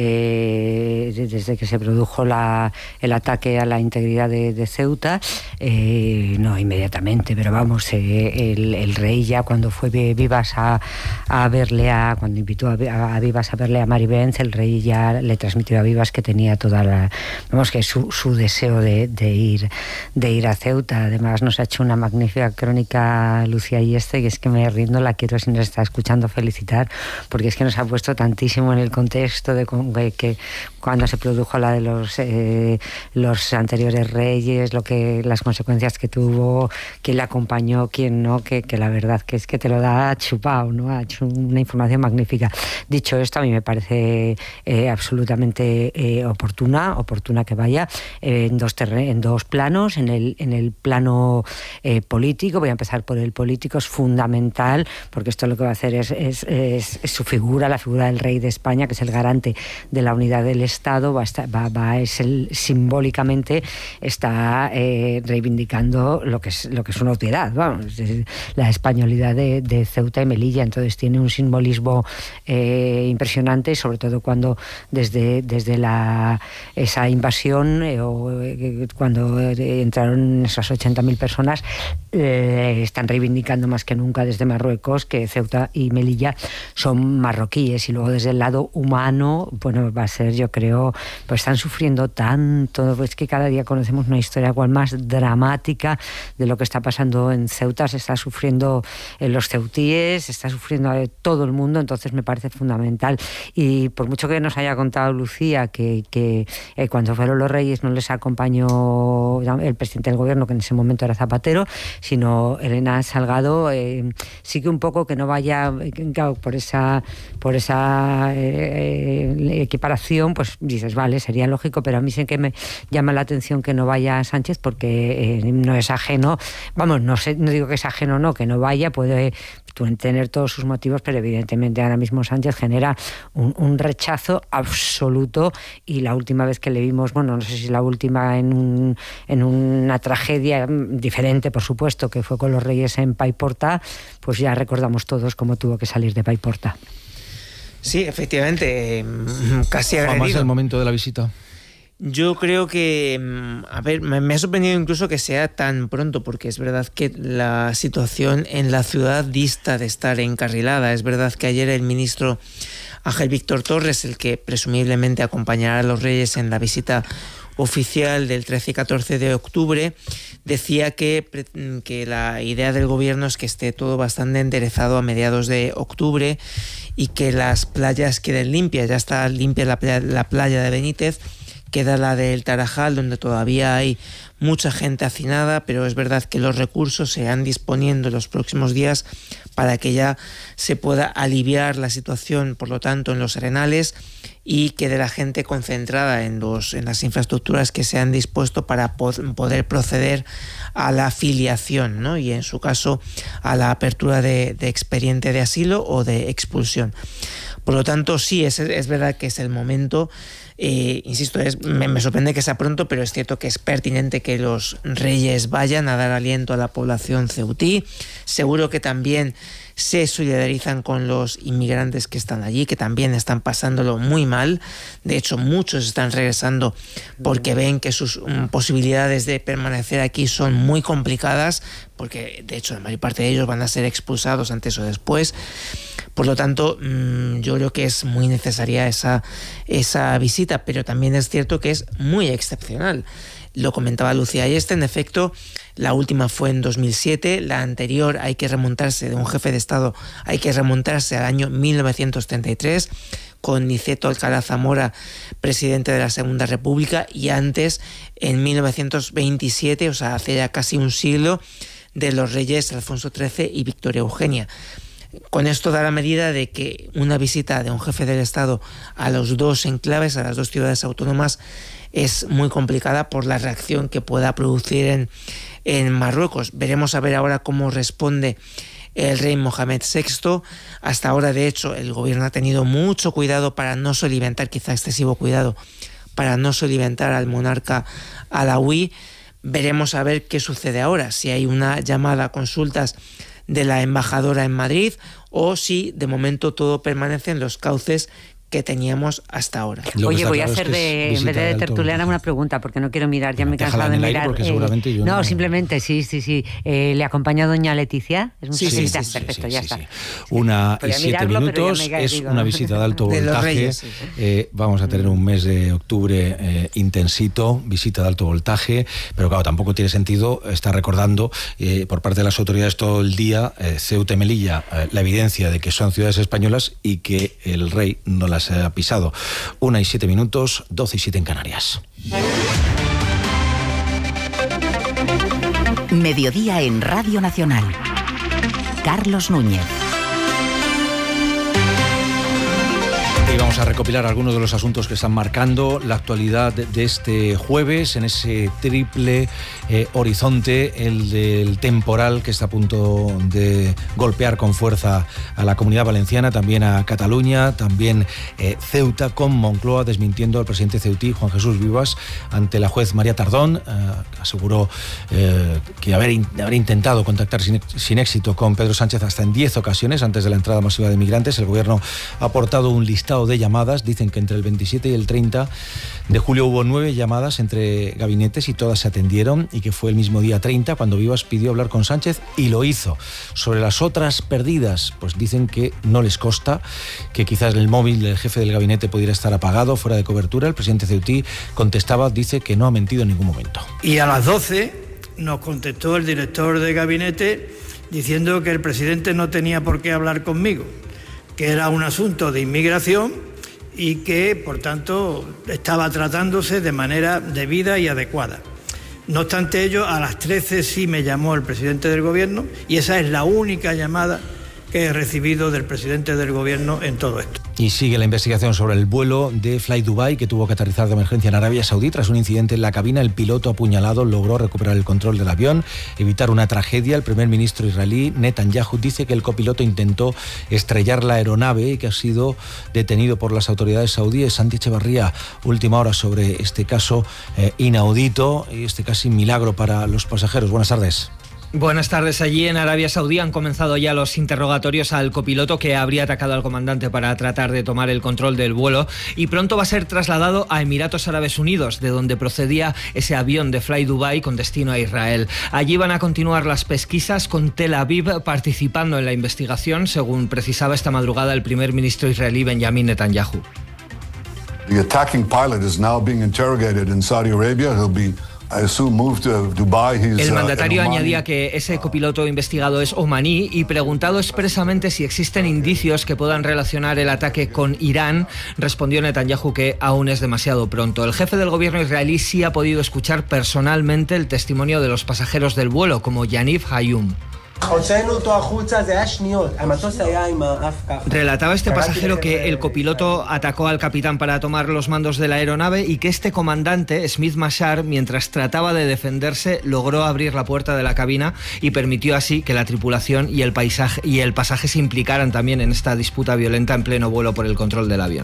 eh, desde que se produjo la, el ataque a la integridad de, de Ceuta, eh, no inmediatamente, pero vamos, eh, el, el rey ya cuando fue Vivas a, a verle a, cuando invitó a, a Vivas a verle a Mari Benz, el rey ya le transmitió a Vivas que tenía toda la, vamos, que su, su deseo de, de ir de ir a Ceuta. Además nos ha hecho una magnífica crónica Lucía y este, que es que me rindo, la quiero, si nos está escuchando, felicitar, porque es que nos ha puesto tantísimo en el contexto de que, que cuando se produjo la de los eh, los anteriores reyes, lo que las consecuencias que tuvo, quién le acompañó, quién no, que, que la verdad que es que te lo da chupado, ¿no? Ha hecho una información magnífica. Dicho esto, a mí me parece eh, absolutamente eh, oportuna, oportuna que vaya eh, en dos terren- en dos planos, en el en el plano eh, político. Voy a empezar por el político, es fundamental, porque esto lo que va a hacer es, es, es, es su figura, la figura del rey de España, que es el garante de la unidad del Estado, va a estar, va, va, es el, simbólicamente está eh, reivindicando lo que es lo que es una obviedad, vamos, la españolidad de, de Ceuta y Melilla. Entonces tiene un simbolismo eh, impresionante, sobre todo cuando desde, desde la, esa invasión eh, o eh, cuando eh, entraron esas ochenta mil personas, eh, están reivindicando más que nunca desde Marruecos que Ceuta y Melilla son marroquíes. Y luego desde el lado humano, bueno, va a ser, yo creo, pues están sufriendo tanto, pues que cada día conocemos una historia igual más dramática de lo que está pasando en Ceuta. Se está sufriendo en los ceutíes, se está sufriendo a todo el mundo, entonces me parece fundamental. Y por mucho que nos haya contado Lucía que, que eh, cuando fueron los reyes no les acompañó el presidente del gobierno, que en ese momento era Zapatero, sino Elena Salgado, eh, sí que un poco que no vaya, claro, por esa por esa eh, equiparación, pues dices, vale, sería lógico, pero a mí sí que me llama la atención que no vaya Sánchez, porque eh, no es ajeno, vamos, no sé, no digo que es ajeno, no, que no vaya, puede tener todos sus motivos, pero evidentemente ahora mismo Sánchez genera un, un rechazo absoluto, y la última vez que le vimos, bueno, no sé si la última en, un, en una tragedia diferente, por supuesto, que fue con los reyes en Paiporta, pues ya recordamos todos cómo tuvo que salir de Paiporta. Sí, efectivamente, casi agredido. ¿Más el momento de la visita? Yo creo que, a ver, me ha sorprendido incluso que sea tan pronto, porque es verdad que la situación en la ciudad dista de estar encarrilada. Es verdad que ayer el ministro Ángel Víctor Torres, el que presumiblemente acompañará a los reyes en la visita oficial del trece y catorce de octubre, decía que, que la idea del gobierno es que esté todo bastante enderezado a mediados de octubre y que las playas queden limpias. Ya está limpia la playa, la playa de Benítez, queda la del Tarajal, donde todavía hay mucha gente hacinada, pero es verdad que los recursos se van disponiendo en los próximos días para que ya se pueda aliviar la situación, por lo tanto, en los arenales, y quede la gente concentrada en, los, en las infraestructuras que se han dispuesto para po- poder proceder a la filiación, ¿no? Y en su caso a la apertura de, de expediente de asilo o de expulsión. Por lo tanto, sí, es, es verdad que es el momento. Eh, insisto, es, me, me sorprende que sea pronto, pero es cierto que es pertinente que los reyes vayan a dar aliento a la población ceutí. Seguro que también se solidarizan con los inmigrantes que están allí, que también están pasándolo muy mal. De hecho, muchos están regresando porque ven que sus um, posibilidades de permanecer aquí son muy complicadas, porque de hecho la mayor parte de ellos van a ser expulsados antes o después. Por lo tanto, mmm, yo creo que es muy necesaria esa, esa visita, pero también es cierto que es muy excepcional. Lo comentaba Lucía Ayeste, en efecto, la última fue en dos mil siete, la anterior hay que remontarse, de un jefe de Estado, hay que remontarse al año mil novecientos treinta y tres, con Niceto Alcalá Zamora, presidente de la Segunda República, y antes, en mil novecientos veintisiete, o sea, hace ya casi un siglo, de los reyes Alfonso trece y Victoria Eugenia. Con esto da la medida de que una visita de un jefe del Estado a los dos enclaves, a las dos ciudades autónomas, es muy complicada por la reacción que pueda producir en, en Marruecos. Veremos a ver ahora cómo responde el rey Mohamed sexto. Hasta ahora, de hecho, el gobierno ha tenido mucho cuidado para no soliviantar, quizá excesivo cuidado, para no soliviantar al monarca alauí. Veremos a ver qué sucede ahora, si hay una llamada a consultas de la embajadora en Madrid o si de momento todo permanece en los cauces que teníamos hasta ahora. Oye, voy a hacer de, en vez de, de tertuliana una pregunta, porque no quiero mirar, ya me he cansado de mirar. Eh, no, no, simplemente, sí, sí, sí. Eh, ¿Le acompaña doña Leticia? ¿Es un sí, sí, sí, perfecto, sí, ya sí, está. Sí. Una y siete mirarlo, minutos, es digo, una visita de alto voltaje. De Reyes, sí, sí. Eh, vamos a tener un mes de octubre eh, intensito, visita de alto voltaje, pero claro, tampoco tiene sentido estar recordando eh, por parte de las autoridades todo el día eh, Ceuta y Melilla, eh, la evidencia de que son ciudades españolas y que el rey no las ha pisado. Una y siete minutos, doce y siete en Canarias. Mediodía en Radio Nacional. Carlos Núñez. Y vamos a recopilar algunos de los asuntos que están marcando la actualidad de este jueves en ese triple eh, horizonte, el del temporal que está a punto de golpear con fuerza a la Comunidad Valenciana, también a Cataluña, también eh, Ceuta, con Moncloa desmintiendo al presidente ceutí, Juan Jesús Vivas, ante la juez María Tardón. Eh, aseguró eh, que haber, in, haber intentado contactar sin, sin éxito con Pedro Sánchez hasta en diez ocasiones antes de la entrada masiva de migrantes. El gobierno ha aportado un listado de llamadas. Dicen que entre el veintisiete y el treinta de julio hubo nueve llamadas entre gabinetes y todas se atendieron, y que fue el mismo día treinta cuando Vivas pidió hablar con Sánchez y lo hizo. Sobre las otras perdidas, pues dicen que no les consta, que quizás el móvil del jefe del gabinete pudiera estar apagado, fuera de cobertura. El presidente ceutí contestaba, dice que no ha mentido en ningún momento. Y a las doce nos contestó el director de gabinete diciendo que el presidente no tenía por qué hablar conmigo, que era un asunto de inmigración y que, por tanto, estaba tratándose de manera debida y adecuada. No obstante ello, a las trece sí me llamó el presidente del Gobierno, y esa es la única llamada que he recibido del presidente del Gobierno en todo esto. Y sigue la investigación sobre el vuelo de Fly Dubai, que tuvo que aterrizar de emergencia en Arabia Saudí. Tras un incidente en la cabina, el piloto apuñalado logró recuperar el control del avión, evitar una tragedia. El primer ministro israelí, Netanyahu, dice que el copiloto intentó estrellar la aeronave y que ha sido detenido por las autoridades saudíes. Santi Echevarría, última hora sobre este caso eh, inaudito y este casi milagro para los pasajeros. Buenas tardes. Buenas tardes. Allí en Arabia Saudí han comenzado ya los interrogatorios al copiloto que habría atacado al comandante para tratar de tomar el control del vuelo, y pronto va a ser trasladado a Emiratos Árabes Unidos, de donde procedía ese avión de Fly Dubai con destino a Israel. Allí van a continuar las pesquisas, con Tel Aviv participando en la investigación, según precisaba esta madrugada el primer ministro israelí Benjamin Netanyahu. The attacking pilot is now being interrogated in Saudi Arabia. He'll be El mandatario añadía que ese copiloto investigado es omaní, y preguntado expresamente si existen indicios que puedan relacionar el ataque con Irán, respondió Netanyahu que aún es demasiado pronto. El jefe del gobierno israelí sí ha podido escuchar personalmente el testimonio de los pasajeros del vuelo, como Yaniv Hayum. Relataba este pasajero que el copiloto atacó al capitán para tomar los mandos de la aeronave, y que este comandante, Smith Mashar, mientras trataba de defenderse, logró abrir la puerta de la cabina y permitió así que la tripulación y el, paisaje, y el pasaje se implicaran también en esta disputa violenta en pleno vuelo por el control del avión.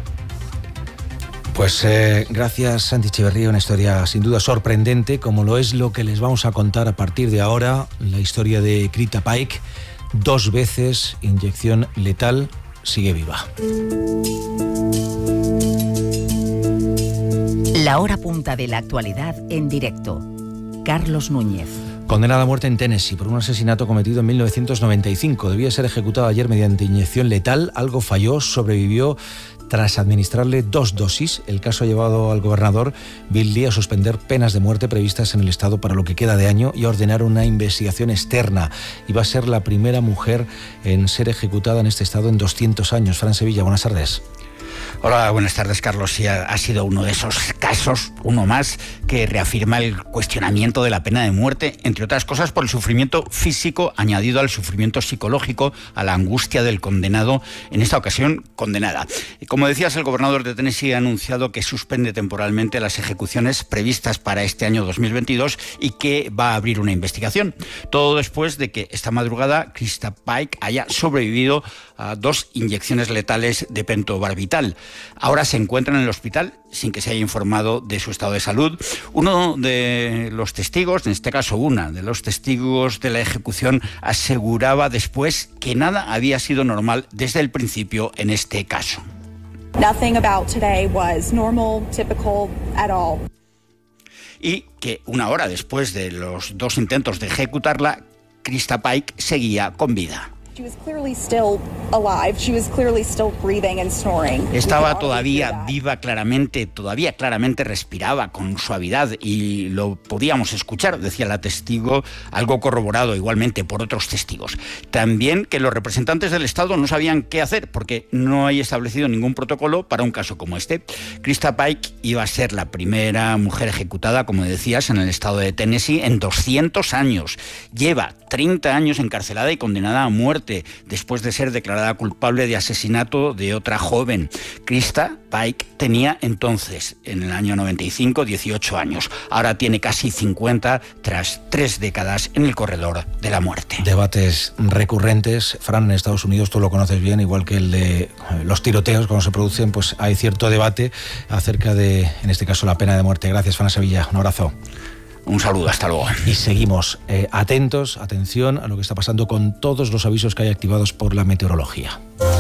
Pues eh, gracias, Santi Echevarría, una historia sin duda sorprendente, como lo es lo que les vamos a contar a partir de ahora, la historia de Krita Paik, dos veces inyección letal, sigue viva. La hora punta de la actualidad en directo. Carlos Núñez. Condenada a muerte en Tennessee por un asesinato cometido en mil novecientos noventa y cinco. Debía ser ejecutado ayer mediante inyección letal. Algo falló, sobrevivió tras administrarle dos dosis. El caso ha llevado al gobernador Bill Lee a suspender penas de muerte previstas en el estado para lo que queda de año y a ordenar una investigación externa. Y va a ser la primera mujer en ser ejecutada en este estado en doscientos años. Fran Sevilla, buenas tardes. Hola, buenas tardes, Carlos. Sí, ha, ha sido uno de esos casos, uno más, que reafirma el cuestionamiento de la pena de muerte, entre otras cosas por el sufrimiento físico añadido al sufrimiento psicológico, a la angustia del condenado, en esta ocasión condenada. Como decías, el gobernador de Tennessee ha anunciado que suspende temporalmente las ejecuciones previstas para este año dos mil veintidós y que va a abrir una investigación. Todo después de que esta madrugada Krita Paik haya sobrevivido a dos inyecciones letales de pentobarbital. hospital. Ahora se encuentra en el hospital sin que se haya informado de su estado de salud. Uno de los testigos, en este caso una de los testigos de la ejecución, aseguraba después que nada había sido normal desde el principio en este caso. Nothing about today was normal, typical at all. Y que una hora después de los dos intentos de ejecutarla, Krista Paik seguía con vida. Estaba todavía viva claramente, todavía claramente respiraba con suavidad y lo podíamos escuchar, decía la testigo, algo corroborado igualmente por otros testigos. También que los representantes del Estado no sabían qué hacer porque no hay establecido ningún protocolo para un caso como este. Krista Paik iba a ser la primera mujer ejecutada, como decías, en el estado de Tennessee en doscientos años. Lleva treinta años encarcelada y condenada a muerte después de ser declarada culpable de asesinato de otra joven. Krista Paik tenía entonces, en el año noventa y cinco, dieciocho años. Ahora tiene casi cincuenta tras tres décadas en el corredor de la muerte. Debates recurrentes, Fran, en Estados Unidos, tú lo conoces bien, igual que el de los tiroteos cuando se producen, pues hay cierto debate acerca de, en este caso, la pena de muerte. Gracias, Fran Sevilla. Un abrazo. Un saludo, hasta luego. Y seguimos eh, atentos, atención a lo que está pasando con todos los avisos que hay activados por la meteorología.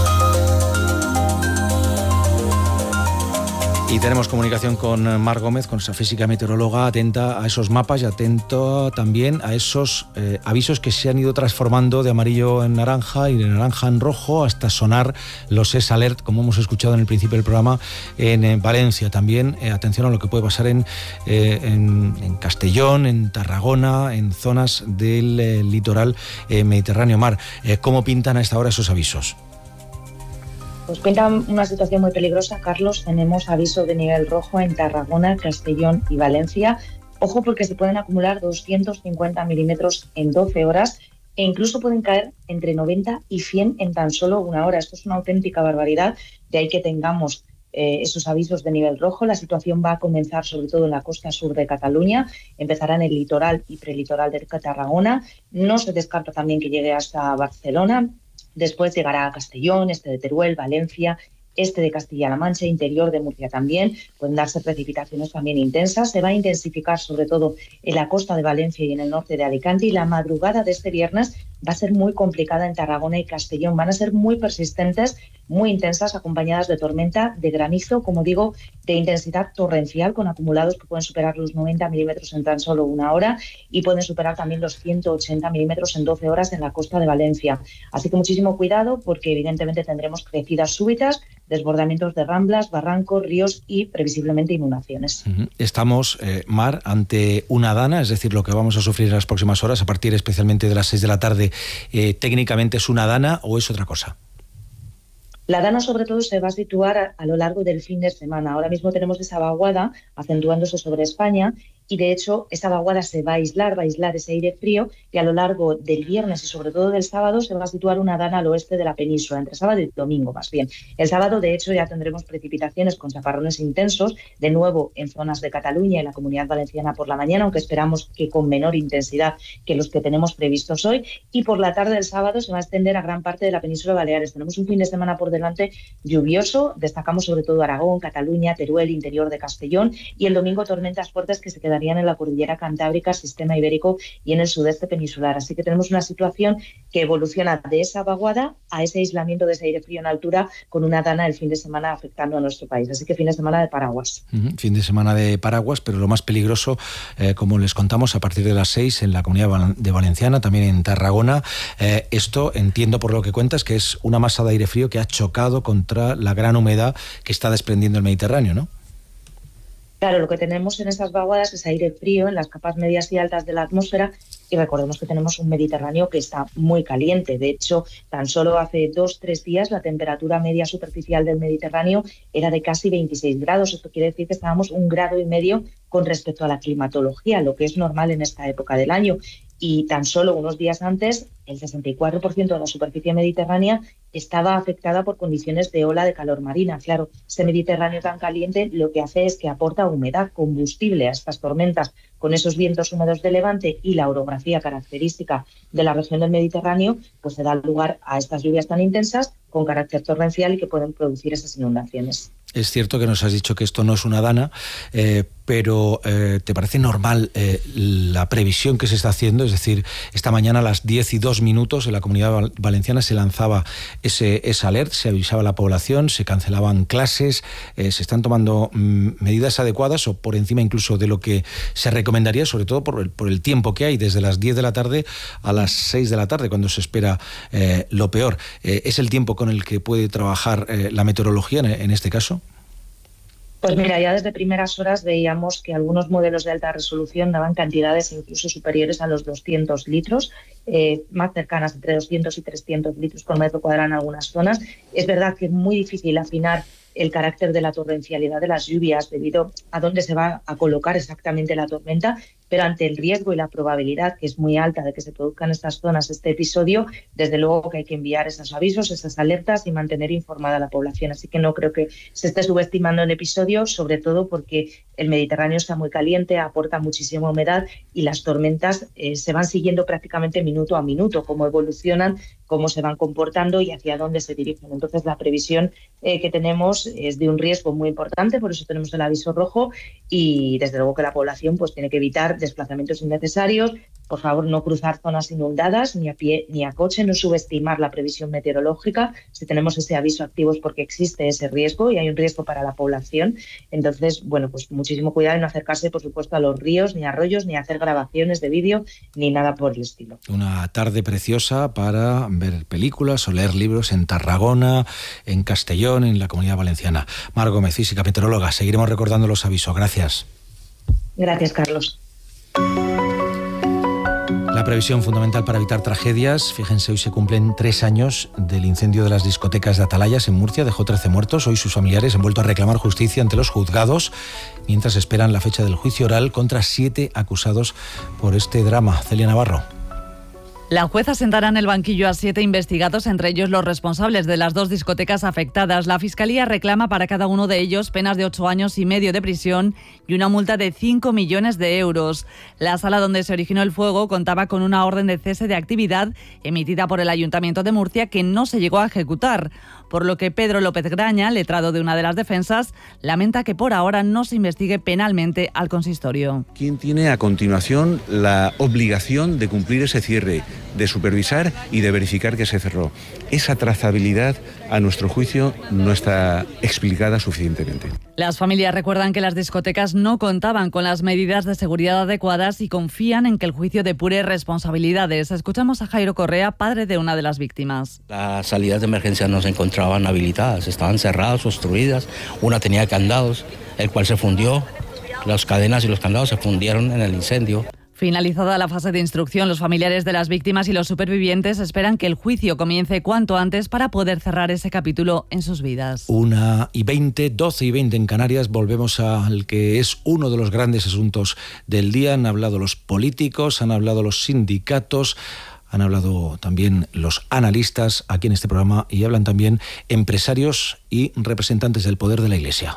Y tenemos comunicación con Mar Gómez, con esa física meteoróloga, atenta a esos mapas y atento también a esos eh, avisos que se han ido transformando de amarillo en naranja y de naranja en rojo hasta sonar los S Alert, como hemos escuchado en el principio del programa, en, en Valencia. También eh, atención a lo que puede pasar en, eh, en, en Castellón, en Tarragona, en zonas del eh, litoral eh, Mediterráneo. Mar, eh, ¿cómo pintan a esta hora esos avisos? Pues pinta una situación muy peligrosa, Carlos. Tenemos aviso de nivel rojo en Tarragona, Castellón y Valencia. Ojo, porque se pueden acumular doscientos cincuenta milímetros en doce horas e incluso pueden caer entre noventa y cien en tan solo una hora. Esto es una auténtica barbaridad, de ahí que tengamos eh, esos avisos de nivel rojo. La situación va a comenzar sobre todo en la costa sur de Cataluña, empezará en el litoral y prelitoral de Tarragona. No se descarta también que llegue hasta Barcelona. Después llegará a Castellón, este de Teruel, Valencia, este de Castilla-La Mancha, interior de Murcia también. Pueden darse precipitaciones también intensas. Se va a intensificar sobre todo en la costa de Valencia y en el norte de Alicante. Y la madrugada de este viernes va a ser muy complicada en Tarragona y Castellón. Van a ser muy persistentes, muy intensas, acompañadas de tormenta, de granizo, como digo, de intensidad torrencial, con acumulados que pueden superar los noventa milímetros en tan solo una hora y pueden superar también los ciento ochenta milímetros en doce horas en la costa de Valencia. Así que muchísimo cuidado, porque evidentemente tendremos crecidas súbitas, desbordamientos de ramblas, barrancos, ríos y previsiblemente inundaciones. Estamos, eh, Mar, ante una dana, es decir, lo que vamos a sufrir en las próximas horas, a partir especialmente de las seis de la tarde, eh, ¿técnicamente es una dana o es otra cosa? La dana sobre todo se va a situar a, a lo largo del fin de semana. Ahora mismo tenemos esa vaguada acentuándose sobre España y de hecho esa vaguada se va a aislar, va a aislar ese aire frío y a lo largo del viernes y sobre todo del sábado se va a situar una dana al oeste de la península, entre sábado y domingo más bien. El sábado de hecho ya tendremos precipitaciones con chaparrones intensos, de nuevo en zonas de Cataluña y la Comunidad Valenciana por la mañana, aunque esperamos que con menor intensidad que los que tenemos previstos hoy, y por la tarde del sábado se va a extender a gran parte de la península Baleares. Tenemos un fin de semana por delante lluvioso, destacamos sobre todo Aragón, Cataluña, Teruel, interior de Castellón, y el domingo tormentas fuertes que se quedarían en la cordillera cantábrica, sistema ibérico y en el sudeste peninsular. Así que tenemos una situación que evoluciona de esa vaguada a ese aislamiento de ese aire frío en altura, con una dana el fin de semana afectando a nuestro país. Así que fin de semana de paraguas. Uh-huh. Fin de semana de paraguas, pero lo más peligroso, eh, como les contamos, a partir de las seis en la Comunidad de Valenciana, también en Tarragona. Eh, esto, entiendo por lo que cuentas, que es una masa de aire frío que ha chocado contra la gran humedad que está desprendiendo el Mediterráneo, ¿no? Claro, lo que tenemos en esas vaguadas es aire frío en las capas medias y altas de la atmósfera, y recordemos que tenemos un Mediterráneo que está muy caliente. De hecho, tan solo hace dos, tres días la temperatura media superficial del Mediterráneo era de casi veintiséis grados. Esto quiere decir que estábamos un grado y medio con respecto a la climatología, lo que es normal en esta época del año. Y tan solo unos días antes, el sesenta y cuatro por ciento de la superficie mediterránea estaba afectada por condiciones de ola de calor marina. Claro, este Mediterráneo tan caliente lo que hace es que aporta humedad, combustible a estas tormentas. Con esos vientos húmedos de levante y la orografía característica de la región del Mediterráneo, pues se da lugar a estas lluvias tan intensas, con carácter torrencial y que pueden producir esas inundaciones. Es cierto que nos has dicho que esto no es una dana, eh, pero eh, ¿te parece normal eh, la previsión que se está haciendo? Es decir, esta mañana a las diez y dos minutos en la Comunidad Valenciana se lanzaba ese, ese alert, se avisaba a la población, se cancelaban clases, eh, se están tomando mm, medidas adecuadas o por encima incluso de lo que se recomendaría, sobre todo por el, por el tiempo que hay, desde las diez de la tarde a las seis de la tarde, cuando se espera eh, lo peor. Eh, ¿Es el tiempo con el que puede trabajar eh, la meteorología en, en este caso? Pues mira, ya desde primeras horas veíamos que algunos modelos de alta resolución daban cantidades incluso superiores a los doscientos litros, eh, más cercanas entre doscientos y trescientos litros por metro cuadrado en algunas zonas. Es verdad que es muy difícil afinar el carácter de la torrencialidad de las lluvias debido a dónde se va a colocar exactamente la tormenta, pero ante el riesgo y la probabilidad, que es muy alta, de que se produzca en estas zonas este episodio, desde luego que hay que enviar esos avisos, esas alertas y mantener informada a la población. Así que no creo que se esté subestimando el episodio, sobre todo porque el Mediterráneo está muy caliente, aporta muchísima humedad y las tormentas eh, se van siguiendo prácticamente minuto a minuto, cómo evolucionan, cómo se van comportando y hacia dónde se dirigen. Entonces la previsión eh, que tenemos es de un riesgo muy importante, por eso tenemos el aviso rojo y desde luego que la población pues tiene que evitar desplazamientos innecesarios, por favor no cruzar zonas inundadas ni a pie ni a coche, no subestimar la previsión meteorológica. Si tenemos ese aviso activo es porque existe ese riesgo y hay un riesgo para la población. Entonces, bueno, pues muchísimo cuidado en no acercarse, por supuesto, a los ríos, ni a arroyos, ni a hacer grabaciones de vídeo, ni nada por el estilo. Una tarde preciosa para ver películas o leer libros en Tarragona, en Castellón, en la Comunidad Valenciana. Mar Gómez, física, meteoróloga. Seguiremos recordando los avisos. Gracias. Gracias, Carlos. La previsión fundamental para evitar tragedias. Fíjense, hoy se cumplen tres años del incendio de las discotecas de Atalayas en Murcia. Dejó trece muertos. Hoy sus familiares han vuelto a reclamar justicia ante los juzgados, mientras esperan la fecha del juicio oral contra siete acusados por este drama. Celia Navarro. La jueza sentará en el banquillo a siete investigados, entre ellos los responsables de las dos discotecas afectadas. La Fiscalía reclama para cada uno de ellos penas de ocho años y medio de prisión y una multa de cinco millones de euros. La sala donde se originó el fuego contaba con una orden de cese de actividad emitida por el Ayuntamiento de Murcia que no se llegó a ejecutar, por lo que Pedro López Graña, letrado de una de las defensas, lamenta que por ahora no se investigue penalmente al consistorio. ¿Quién tiene a continuación la obligación de cumplir ese cierre, de supervisar y de verificar que se cerró? Esa trazabilidad, a nuestro juicio, no está explicada suficientemente. Las familias recuerdan que las discotecas no contaban con las medidas de seguridad adecuadas y confían en que el juicio depure responsabilidades. Escuchamos a Jairo Correa, padre de una de las víctimas. Las salidas de emergencia no se encontraban habilitadas, estaban cerradas, obstruidas. Una tenía candados, el cual se fundió. Las cadenas y los candados se fundieron en el incendio. Finalizada la fase de instrucción, los familiares de las víctimas y los supervivientes esperan que el juicio comience cuanto antes para poder cerrar ese capítulo en sus vidas. Una y veinte, doce y veinte en Canarias. Volvemos al que es uno de los grandes asuntos del día. Han hablado los políticos, han hablado los sindicatos, han hablado también los analistas aquí en este programa y hablan también empresarios y representantes del poder de la Iglesia.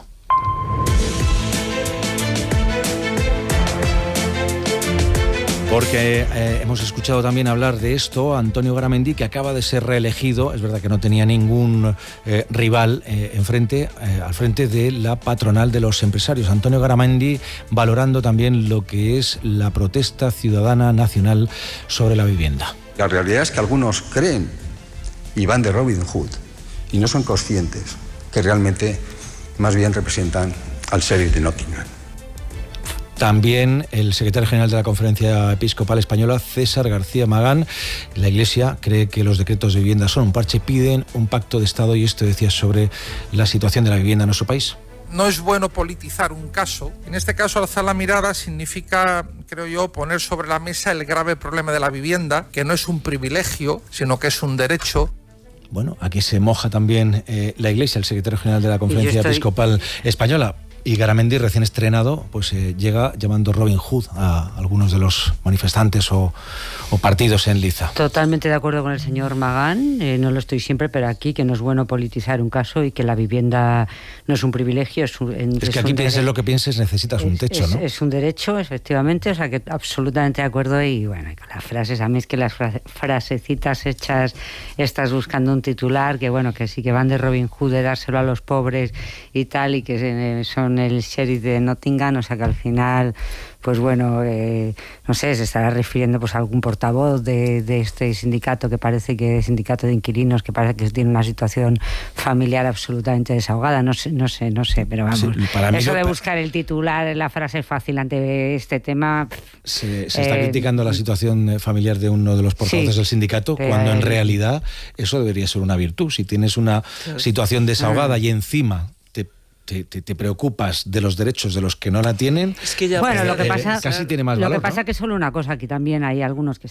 Porque eh, hemos escuchado también hablar de esto, Antonio Garamendi, que acaba de ser reelegido. Es verdad que no tenía ningún eh, rival eh, enfrente, eh, al frente de la patronal de los empresarios. Antonio Garamendi valorando también lo que es la protesta ciudadana nacional sobre la vivienda. La realidad es que algunos creen y van de Robin Hood y no son conscientes que realmente más bien representan al sheriff de Nottingham. También el secretario general de la Conferencia Episcopal Española, César García Magán. La Iglesia cree que los decretos de vivienda son un parche, piden un pacto de Estado, y esto decía sobre la situación de la vivienda en nuestro país. No es bueno politizar un caso. En este caso, alzar la mirada significa, creo yo, poner sobre la mesa el grave problema de la vivienda, que no es un privilegio, sino que es un derecho. Bueno, aquí se moja también eh, la Iglesia, el secretario general de la Conferencia estoy... Episcopal Española. Y Garamendi, recién estrenado, pues eh, llega llamando Robin Hood a algunos de los manifestantes o, o o partidos en liza. Totalmente de acuerdo con el señor Magán, eh, no lo estoy siempre, pero aquí que no es bueno politizar un caso y que la vivienda no es un privilegio. Es, un, es, es que aquí pienses lo que pienses, necesitas es, un techo, es, ¿no? Es un derecho, efectivamente, o sea que absolutamente de acuerdo. Y bueno, y con las frases, a mí es que las fra frasecitas hechas, estás buscando un titular, que bueno, que sí que van de Robin Hood, de dárselo a los pobres y tal, y que eh, son el sheriff de Nottingham, o sea que al final, pues bueno, eh, no sé, se estará refiriendo pues a algún portavoz de, de este sindicato que parece que es sindicato de inquilinos, que parece que tiene una situación familiar absolutamente desahogada, no sé, no sé, no sé, pero vamos, sí, para mí eso lo, de buscar el titular, la frase fácil ante este tema. Se, se está eh, criticando la situación familiar de uno de los portavoces sí, del sindicato, eh, cuando en realidad eso debería ser una virtud. Si tienes una sí, situación desahogada sí, y encima Te, te, te preocupas de los derechos de los que no la tienen, es que ya bueno, lo que pasa, casi tiene más lo valor, que pasa ¿no? que solo una cosa, aquí también hay algunos que